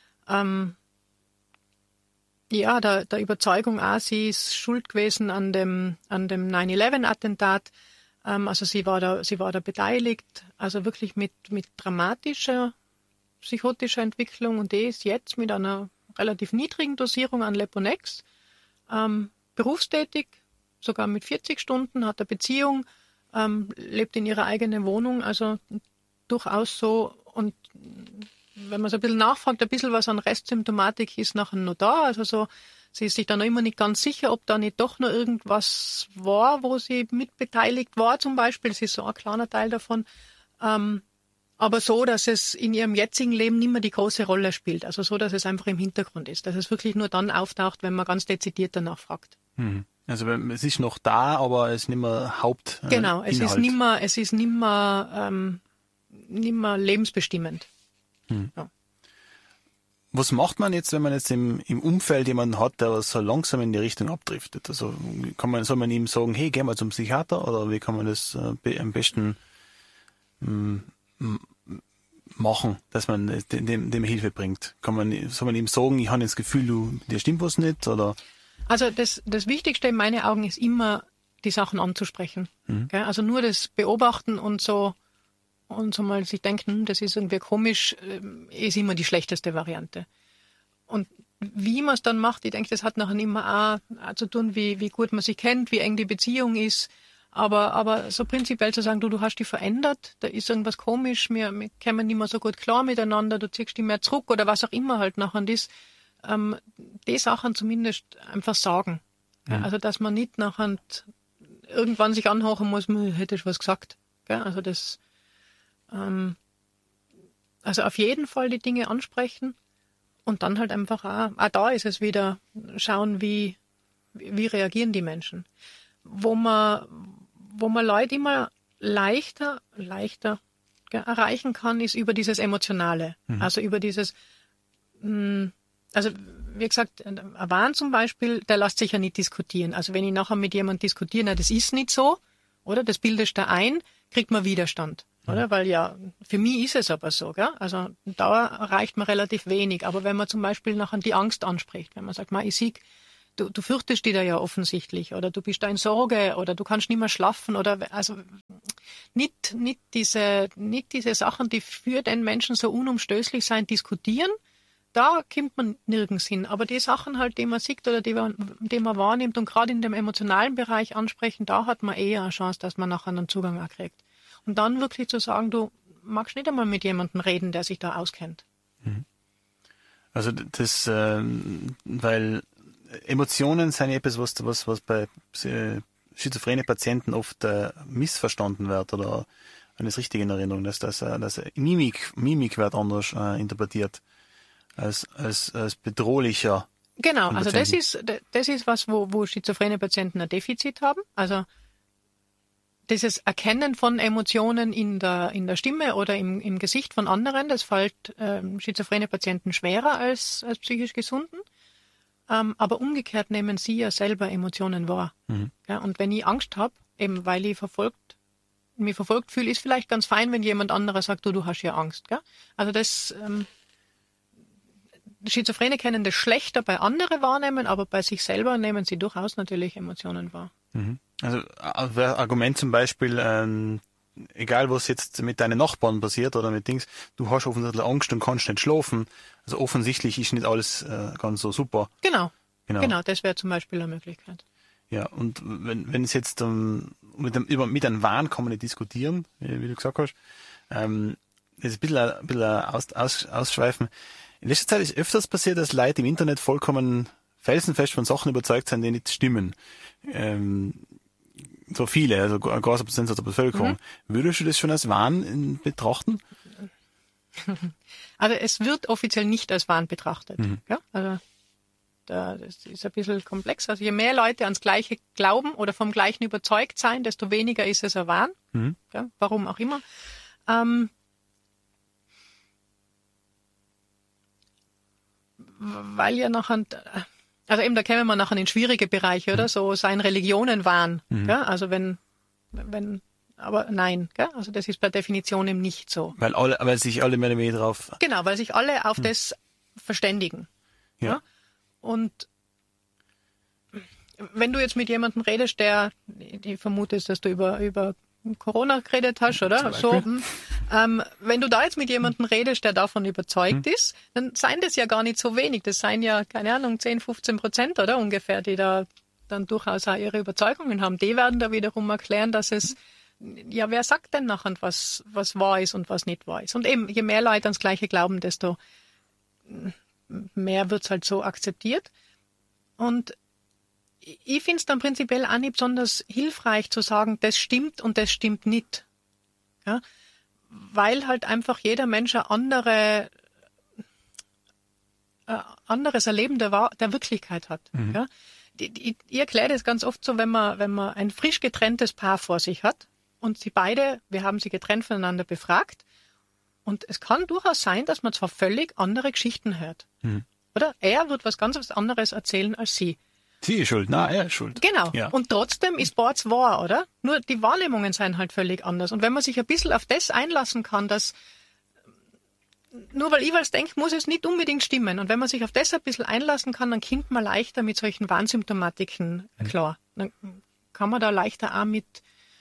der Überzeugung auch, sie ist schuld gewesen an dem 9/11-Attentat. Also sie war da beteiligt, also wirklich mit dramatischer psychotischer Entwicklung, und die ist jetzt mit einer relativ niedrigen Dosierung an Leponex berufstätig, sogar mit 40 Stunden, hat eine Beziehung, lebt in ihrer eigenen Wohnung, also durchaus so. Und wenn man so ein bisschen nachfragt, ein bisschen was an Restsymptomatik ist nachher noch da, also so, sie ist sich dann noch immer nicht ganz sicher, ob da nicht doch noch irgendwas war, wo sie mitbeteiligt war zum Beispiel, das ist so ein kleiner Teil davon, aber so, dass es in ihrem jetzigen Leben nicht mehr die große Rolle spielt. Also so, dass es einfach im Hintergrund ist. Dass es wirklich nur dann auftaucht, wenn man ganz dezidiert danach fragt. Also es ist noch da, aber es ist nicht mehr Haupt. Genau, es ist nicht mehr lebensbestimmend. Ja. Was macht man jetzt, wenn man jetzt im Umfeld jemanden hat, der so langsam in die Richtung abdriftet? Also soll man ihm sagen, hey, geh mal zum Psychiater, oder wie kann man das am besten machen, dass man dem Hilfe bringt? Soll man ihm sagen, ich habe das Gefühl, dir stimmt was nicht, oder? Also das Wichtigste in meinen Augen ist immer, die Sachen anzusprechen. Also nur das Beobachten und so mal sich denken, das ist irgendwie komisch, ist immer die schlechteste Variante. Und wie man es dann macht, ich denke, das hat nachher immer auch zu tun, wie gut man sich kennt, wie eng die Beziehung ist. Aber so prinzipiell zu sagen, du hast dich verändert, da ist irgendwas komisch, wir kommen nicht mehr so gut klar miteinander, du ziehst dich mehr zurück oder was auch immer halt nachher ist, die Sachen zumindest einfach sagen. Ja, also dass man nicht nachher irgendwann sich anhören muss, hätte ich was gesagt. Ja, also das, also auf jeden Fall die Dinge ansprechen und dann halt einfach auch da ist es wieder, schauen, wie reagieren die Menschen. Wo man Leute immer leichter erreichen kann, ist über dieses Emotionale. Also über dieses, also wie gesagt, ein Wahn zum Beispiel, der lässt sich ja nicht diskutieren. Also wenn ich nachher mit jemandem diskutiere, das ist nicht so, oder? Das bildest du ein, kriegt man Widerstand, oder? Weil ja, für mich ist es aber so, gell? Also da erreicht man relativ wenig. Aber wenn man zum Beispiel nachher die Angst anspricht, wenn man sagt, ich sehe, du fürchtest dich da ja offensichtlich, oder du bist da in Sorge, oder du kannst nicht mehr schlafen, oder also nicht diese Sachen, die für den Menschen so unumstößlich sein, diskutieren. Da kommt man nirgends hin. Aber die Sachen halt, die man sieht oder die man wahrnimmt und gerade in dem emotionalen Bereich ansprechen, da hat man eher eine Chance, dass man nachher einen Zugang auch kriegt. Und dann wirklich zu sagen, du magst nicht einmal mit jemandem reden, der sich da auskennt. Also das, weil Emotionen sind etwas, was bei schizophrenen Patienten oft missverstanden wird oder wenn ich es richtig in Erinnerung, dass Mimik wird anders interpretiert als bedrohlicher. Genau, also das ist was, wo schizophrene Patienten ein Defizit haben. Also dieses Erkennen von Emotionen in der Stimme oder im Gesicht von anderen, das fällt schizophrene Patienten schwerer als psychisch Gesunden. Aber umgekehrt nehmen sie ja selber Emotionen wahr. Ja, und wenn ich Angst habe, eben weil ich mich verfolgt fühle, ist vielleicht ganz fein, wenn jemand anderer sagt, du hast ja Angst. Gell? Also das Schizophrene können das schlechter bei anderen wahrnehmen, aber bei sich selber nehmen sie durchaus natürlich Emotionen wahr. Also Argument zum Beispiel, egal was jetzt mit deinen Nachbarn passiert oder mit Dings, du hast offensichtlich Angst und kannst nicht schlafen. Also offensichtlich ist nicht alles ganz so super. Genau, das wäre zum Beispiel eine Möglichkeit. Ja, und wenn es jetzt mit einem Wahn kann man nicht diskutieren, wie du gesagt hast, das ist ein bisschen ausschweifen. In letzter Zeit ist öfters passiert, dass Leute im Internet vollkommen felsenfest von Sachen überzeugt sind, die nicht stimmen. So viele, also ein großer Prozentsatz der Bevölkerung. Würdest du das schon als Wahn betrachten? Also es wird offiziell nicht als Wahn betrachtet. Ja? Also das ist ein bisschen komplex. Also je mehr Leute ans Gleiche glauben oder vom Gleichen überzeugt sein, desto weniger ist es ein Wahn. Ja? Warum auch immer. Weil ja nachher, also eben da kämen wir nachher in schwierige Bereiche, oder? So sein Religionen Wahn. Ja? Also wenn, aber nein, gell? Also das ist per Definition eben nicht so. Weil sich alle mehr oder weniger drauf. Genau, weil sich alle auf das verständigen. Ja? Und wenn du jetzt mit jemandem redest, ich vermute jetzt, dass du über Corona geredet hast, oder? So, wenn du da jetzt mit jemandem redest, der davon überzeugt ist, dann seien das ja gar nicht so wenig. Das seien ja, keine Ahnung, 10-15%, oder ungefähr, die da dann durchaus auch ihre Überzeugungen haben. Die werden da wiederum erklären, dass es, ja, wer sagt denn nachher, was wahr ist und was nicht wahr ist? Und eben, je mehr Leute ans Gleiche glauben, desto mehr wird's halt so akzeptiert. Und ich finde es dann prinzipiell auch nicht besonders hilfreich zu sagen, das stimmt und das stimmt nicht. Ja? Weil halt einfach jeder Mensch ein anderes Erleben der Wirklichkeit hat. Ja? Ich erkläre das ganz oft so, wenn man ein frisch getrenntes Paar vor sich hat und wir haben sie getrennt voneinander befragt, und es kann durchaus sein, dass man zwar völlig andere Geschichten hört. Oder? Er wird was ganz anderes erzählen als sie. Sie ist schuld, er ist schuld. Genau. Ja. Und trotzdem ist beides wahr, oder? Nur die Wahrnehmungen sind halt völlig anders. Und wenn man sich ein bisschen auf das einlassen kann, dass nur weil ich was denke, muss es nicht unbedingt stimmen. Und wenn man sich auf das ein bisschen einlassen kann, dann kommt man leichter mit solchen Warnsymptomatiken klar. Dann kann man da leichter auch mit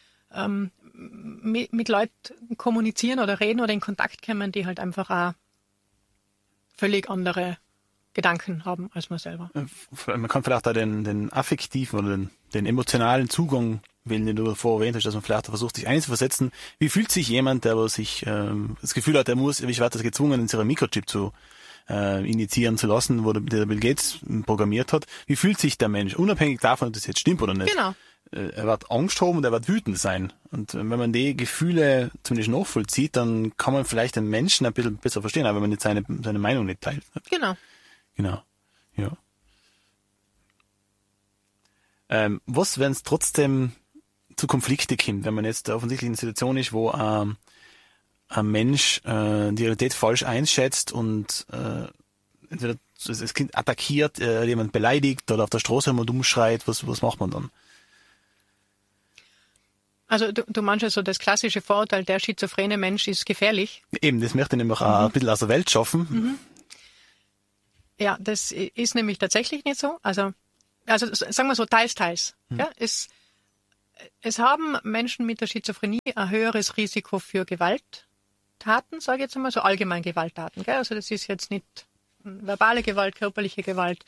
Leuten kommunizieren oder reden oder in Kontakt kommen, die halt einfach auch völlig andere Gedanken haben als man selber. Man kann vielleicht auch den affektiven oder den emotionalen Zugang wählen, den du vorher erwähnt hast, dass man vielleicht versucht, sich einzuversetzen. Wie fühlt sich jemand, der sich das Gefühl hat, ich werde das gezwungen, einen Mikrochip zu injizieren zu lassen, wo der Bill Gates programmiert hat. Wie fühlt sich der Mensch, unabhängig davon, ob das jetzt stimmt oder nicht? Genau. Er wird Angst haben und er wird wütend sein. Und wenn man die Gefühle zumindest nachvollzieht, dann kann man vielleicht den Menschen ein bisschen besser verstehen, auch wenn man nicht seine Meinung nicht teilt. Genau. Genau, ja. Was, wenn es trotzdem zu Konflikte kommt, wenn man jetzt offensichtlich in einer Situation ist, wo ein Mensch die Realität falsch einschätzt und entweder das Kind attackiert, jemand beleidigt oder auf der Straße jemand umschreit, was macht man dann? Also du meinst ja so das klassische Vorurteil, der schizophrene Mensch ist gefährlich. Eben, das möchte ich nämlich auch ein bisschen aus der Welt schaffen. Mhm. Ja, das ist nämlich tatsächlich nicht so. Also sagen wir so, teils, teils. Ja, es haben Menschen mit der Schizophrenie ein höheres Risiko für Gewalttaten, sage ich jetzt einmal, so allgemein Gewalttaten. Gell? Also das ist jetzt nicht verbale Gewalt, körperliche Gewalt.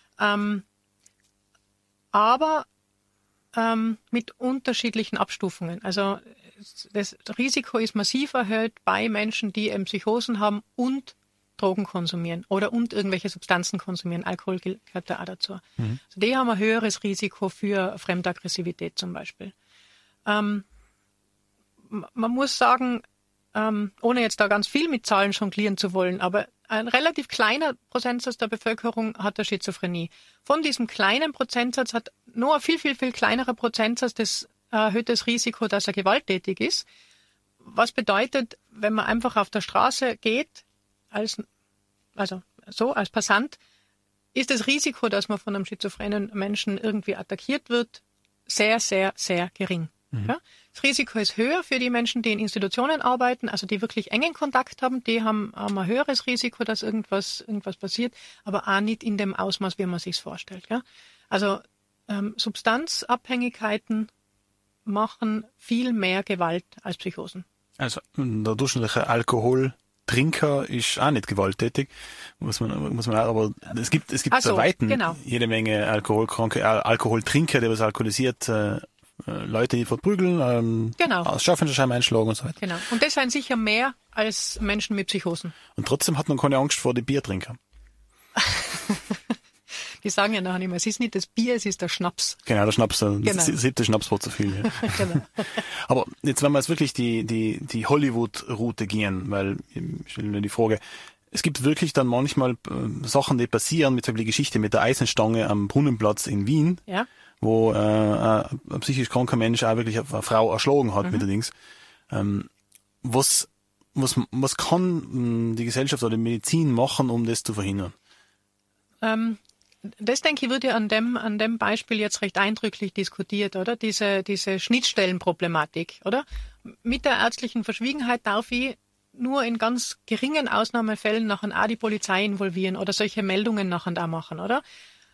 Aber mit unterschiedlichen Abstufungen. Also das Risiko ist massiv erhöht bei Menschen, die eben Psychosen haben und Drogen konsumieren und irgendwelche Substanzen konsumieren. Alkohol gehört da auch dazu. Also die haben ein höheres Risiko für Fremdaggressivität zum Beispiel. Man muss sagen, ohne jetzt da ganz viel mit Zahlen jonglieren zu wollen, aber ein relativ kleiner Prozentsatz der Bevölkerung hat eine Schizophrenie. Von diesem kleinen Prozentsatz hat nur ein viel, viel, viel kleinerer Prozentsatz das erhöhtes Risiko, dass er gewalttätig ist. Was bedeutet, wenn man einfach auf der Straße geht, als Passant, ist das Risiko, dass man von einem schizophrenen Menschen irgendwie attackiert wird, sehr, sehr, sehr gering. Ja? Das Risiko ist höher für die Menschen, die in Institutionen arbeiten, also die wirklich engen Kontakt haben, die haben ein höheres Risiko, dass irgendwas passiert, aber auch nicht in dem Ausmaß, wie man sich's vorstellt. Ja? Also Substanzabhängigkeiten machen viel mehr Gewalt als Psychosen. Also der durchschnittliche Alkoholtrinker ist auch nicht gewalttätig, muss man auch, aber es gibt bei Weitem jede Menge Alkoholtrinker, die was alkoholisiert, Leute, die verprügeln, aus Schaffenschein einschlagen und so weiter. Genau. Und das sind sicher mehr als Menschen mit Psychosen. Und trotzdem hat man keine Angst vor den Biertrinkern. Die sagen ja nachher nicht mehr, es ist nicht das Bier, es ist der Schnaps. Genau, der Schnaps, das 7. Schnapswort zu viel. Ja. Genau. Aber jetzt, wenn wir jetzt wirklich die Hollywood-Route gehen, weil ich stelle mir die Frage, es gibt wirklich dann manchmal Sachen, die passieren, mit die Geschichte mit der Eisenstange am Brunnenplatz in Wien, ja, wo ein psychisch kranker Mensch auch wirklich eine Frau erschlagen hat mit der Dings. Was kann die Gesellschaft oder die Medizin machen, um das zu verhindern? Das, denke ich, wird ja an dem Beispiel jetzt recht eindrücklich diskutiert, oder? Diese Schnittstellenproblematik, oder? Mit der ärztlichen Verschwiegenheit darf ich nur in ganz geringen Ausnahmefällen nachher auch die Polizei involvieren oder solche Meldungen nachher auch machen, oder?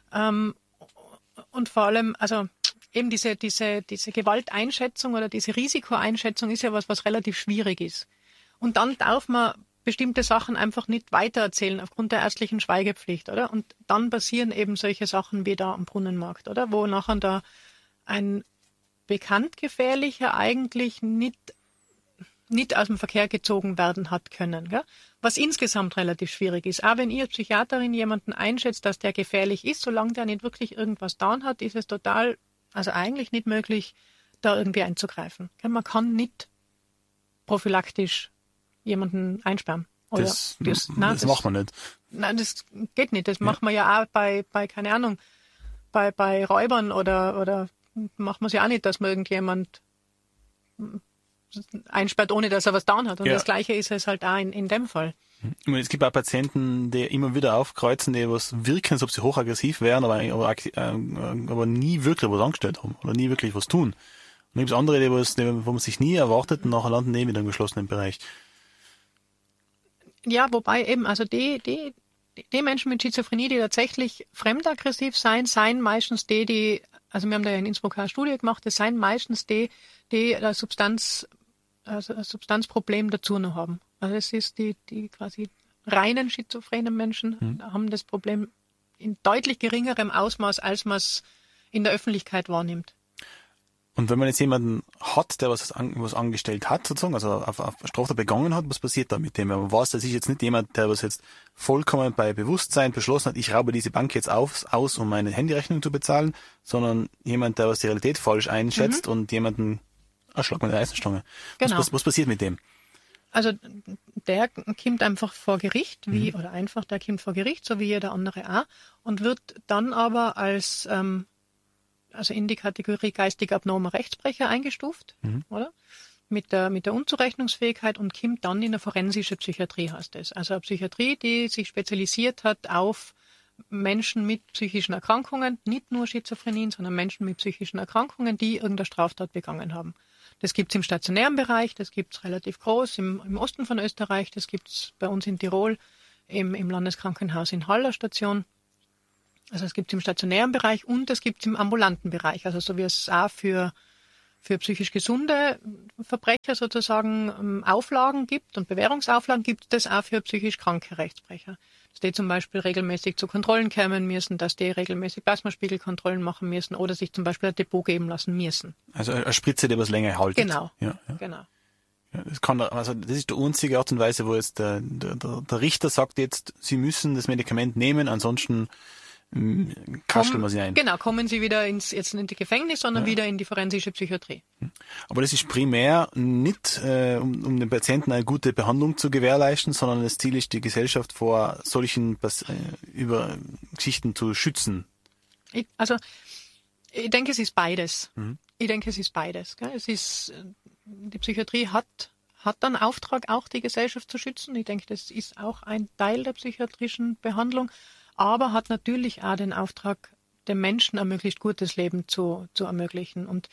Und vor allem, also eben diese Gewalteinschätzung oder diese Risikoeinschätzung ist ja was relativ schwierig ist. Und dann darf man bestimmte Sachen einfach nicht weitererzählen aufgrund der ärztlichen Schweigepflicht, oder? Und dann passieren eben solche Sachen wie da am Brunnenmarkt, oder? Wo nachher da ein bekannt Gefährlicher eigentlich nicht aus dem Verkehr gezogen werden hat können, gell? Was insgesamt relativ schwierig ist. Auch wenn ihr als Psychiaterin jemanden einschätzt, dass der gefährlich ist, solange der nicht wirklich irgendwas getan hat, ist es eigentlich nicht möglich, da irgendwie einzugreifen. Gell? Man kann nicht prophylaktisch jemanden einsperren. Oder das macht man nicht. Nein, das geht nicht. Das macht man ja auch bei keine Ahnung, bei Räubern oder macht man es ja auch nicht, dass man irgendjemand einsperrt, ohne dass er was getan hat. Und das Gleiche ist es halt auch in dem Fall. Es gibt auch Patienten, die immer wieder aufkreuzen, die was wirken, als ob sie hochaggressiv wären, aber nie wirklich was angestellt haben oder nie wirklich was tun. Und dann gibt es andere, wo man sich nie erwartet und nachher landen wieder im geschlossenen Bereich. Ja, wobei eben, also die Menschen mit Schizophrenie, die tatsächlich fremdaggressiv seien meistens also wir haben da ja in Innsbruck eine Studie gemacht, das seien meistens die ein Substanzproblem dazu noch haben. Also es ist die quasi reinen schizophrenen Menschen haben das Problem in deutlich geringerem Ausmaß, als man es in der Öffentlichkeit wahrnimmt. Und wenn man jetzt jemanden hat, der was angestellt hat, sozusagen, also auf Straftat begangen hat, was passiert da mit dem? Man weiß, das ist jetzt nicht jemand, der was jetzt vollkommen bei Bewusstsein beschlossen hat, ich raube diese Bank jetzt aus, um meine Handyrechnung zu bezahlen, sondern jemand, der was die Realität falsch einschätzt und jemanden erschlagt mit der Eisenstange. Genau. Was passiert mit dem? Also der kommt einfach vor Gericht, der kommt vor Gericht, so wie jeder andere auch, und wird dann aber als also in die Kategorie geistig abnormer Rechtsbrecher eingestuft, oder? Mit der Unzurechnungsfähigkeit und kommt dann in eine forensische Psychiatrie, heißt es. Also eine Psychiatrie, die sich spezialisiert hat auf Menschen mit psychischen Erkrankungen, nicht nur Schizophrenien, sondern Menschen mit psychischen Erkrankungen, die irgendeine Straftat begangen haben. Das gibt's im stationären Bereich, das gibt's relativ groß im Osten von Österreich, das gibt's bei uns in Tirol im Landeskrankenhaus in Haller Station. Also es gibt's im stationären Bereich und es gibt's im ambulanten Bereich, also so wie es auch für psychisch gesunde Verbrecher sozusagen Auflagen gibt und Bewährungsauflagen gibt es auch für psychisch kranke Rechtsbrecher. Dass die zum Beispiel regelmäßig zu Kontrollen kommen müssen, dass die regelmäßig Plasmaspiegelkontrollen machen müssen oder sich zum Beispiel ein Depot geben lassen müssen. Also eine Spritze, die was länger haltet. Genau, ja. genau. Ja, das ist die einzige Art und Weise, wo jetzt der Richter sagt jetzt, Sie müssen das Medikament nehmen, ansonsten kasteln wir sie ein. Genau, kommen sie wieder jetzt nicht ins Gefängnis, sondern wieder in die forensische Psychiatrie. Aber das ist primär nicht, um den Patienten eine gute Behandlung zu gewährleisten, sondern das Ziel ist, die Gesellschaft vor solchen über Geschichten zu schützen. Ich denke, es ist beides. Ich denke, es ist beides. Gell? Die Psychiatrie hat einen Auftrag, auch die Gesellschaft zu schützen. Ich denke, das ist auch ein Teil der psychiatrischen Behandlung. Aber hat natürlich auch den Auftrag, dem Menschen ein möglichst gutes Leben zu ermöglichen. Und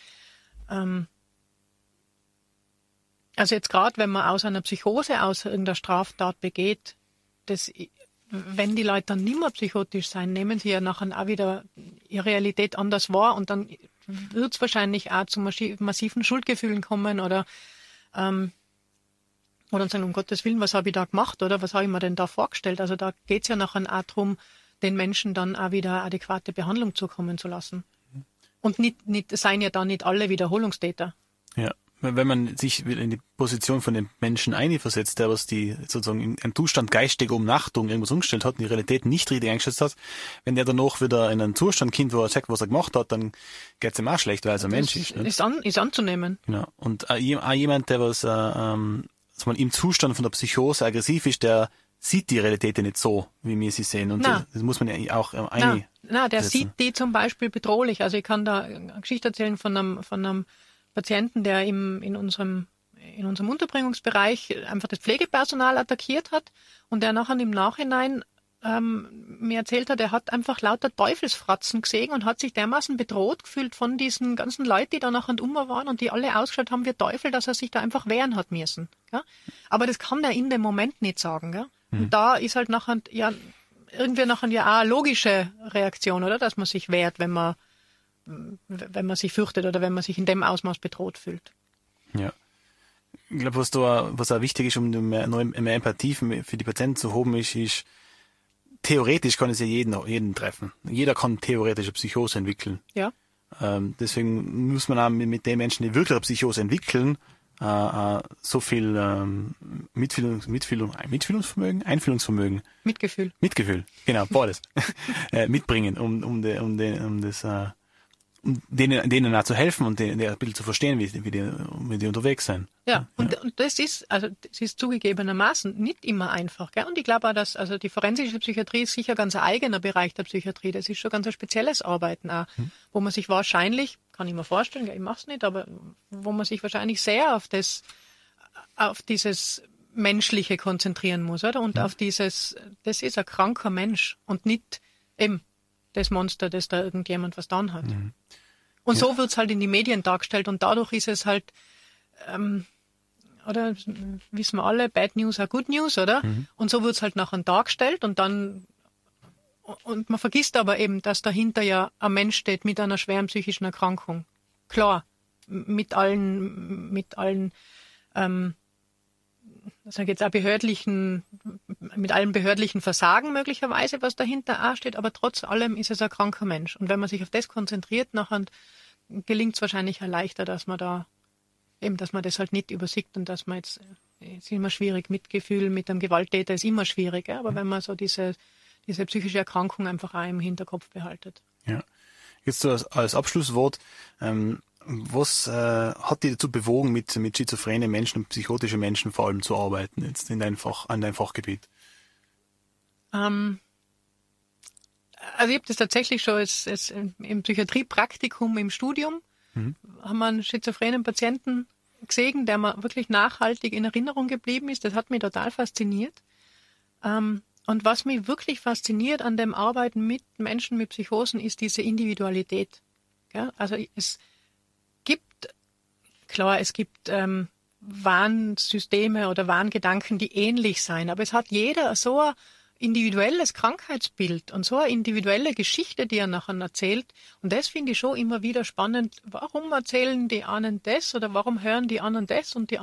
also jetzt gerade, wenn man aus einer Psychose, aus irgendeiner Straftat begeht, wenn die Leute dann nicht mehr psychotisch sein, nehmen sie ja nachher auch wieder ihre Realität anders wahr und dann wird es wahrscheinlich auch zu massiven Schuldgefühlen kommen oder sagen, um Gottes Willen, was habe ich da gemacht oder was habe ich mir denn da vorgestellt? Also da geht es ja nachher auch darum, den Menschen dann auch wieder adäquate Behandlung zukommen zu lassen. Und es seien ja da nicht alle Wiederholungstäter. Ja. Wenn man sich in die Position von dem Menschen einversetzt, der was die sozusagen in einem Zustand geistiger Umnachtung irgendwas umgestellt hat und die Realität nicht richtig eingeschätzt hat, wenn der danach wieder in einen Zustand kommt, wo er checkt, was er gemacht hat, dann geht's ihm auch schlecht, weil er ein Mensch ist. Ist anzunehmen. Genau. Und auch jemand, der was im Zustand von der Psychose aggressiv ist, der sieht die Realität ja nicht so, wie wir sie sehen. Und das muss man ja auch der sieht die zum Beispiel bedrohlich. Also ich kann da eine Geschichte erzählen von einem Patienten, der in unserem Unterbringungsbereich einfach das Pflegepersonal attackiert hat und der nachher im Nachhinein mir erzählt hat, er hat einfach lauter Teufelsfratzen gesehen und hat sich dermaßen bedroht gefühlt von diesen ganzen Leuten, die da nachher waren und die alle ausgeschaut haben wie Teufel, dass er sich da einfach wehren hat müssen. Gell? Aber das kann er in dem Moment nicht sagen. Gell? Und da ist halt nachher irgendwie auch eine logische Reaktion, oder, dass man sich wehrt, wenn man sich fürchtet oder wenn man sich in dem Ausmaß bedroht fühlt. Ja. Ich glaube, was auch wichtig ist, um mehr Empathie für die Patienten zu haben, ist theoretisch kann es ja jeden treffen. Jeder kann theoretisch eine Psychose entwickeln. Ja. Deswegen muss man auch mit den Menschen, die wirklich eine Psychose entwickeln, so viel Einfühlungsvermögen. Mitgefühl, genau, beides. Mitbringen, um denen auch zu helfen und denen ein bisschen zu verstehen, wie die unterwegs sind. Ja, und das ist zugegebenermaßen nicht immer einfach, gell? Und ich glaube auch, dass, also die forensische Psychiatrie ist sicher ganz ein eigener Bereich der Psychiatrie. Das ist schon ganz ein spezielles Arbeiten auch, wo man sich wahrscheinlich, kann ich mir vorstellen, ich mache es nicht, aber wo man sich wahrscheinlich sehr auf dieses Menschliche konzentrieren muss, oder? Und auf das ist ein kranker Mensch und nicht eben das Monster, das da irgendjemand was dann hat. Und so wird's halt in die Medien dargestellt und dadurch ist es halt, oder wissen wir alle, Bad News are Good News, oder? Und so wird's halt nachher dargestellt und man vergisst aber eben, dass dahinter ja ein Mensch steht mit einer schweren psychischen Erkrankung. Klar, mit allen sage jetzt auch mit allem behördlichen Versagen möglicherweise, was dahinter auch steht, aber trotz allem ist es ein kranker Mensch. Und wenn man sich auf das konzentriert, nachher gelingt es wahrscheinlich auch leichter, dass man das halt nicht übersieht und dass man jetzt, ist immer schwierig, Mitgefühl mit einem Gewalttäter ist immer schwierig, aber wenn man so diese psychische Erkrankung einfach auch im Hinterkopf behaltet. Ja. Jetzt so als Abschlusswort, was hat dich dazu bewogen, mit schizophrenen Menschen und psychotischen Menschen vor allem zu arbeiten, jetzt an dein Fachgebiet? Also ich habe das tatsächlich schon im Psychiatriepraktikum im Studium, haben wir einen schizophrenen Patienten gesehen, der mir wirklich nachhaltig in Erinnerung geblieben ist. Das hat mich total fasziniert. Und was mich wirklich fasziniert an dem Arbeiten mit Menschen mit Psychosen, ist diese Individualität. Ja? Also es gibt Klar, es gibt Warnsysteme oder Warngedanken, die ähnlich sein, aber es hat jeder so ein individuelles Krankheitsbild und so eine individuelle Geschichte, die er nachher erzählt. Und das finde ich schon immer wieder spannend. Warum erzählen die einen das oder warum hören die anderen das und die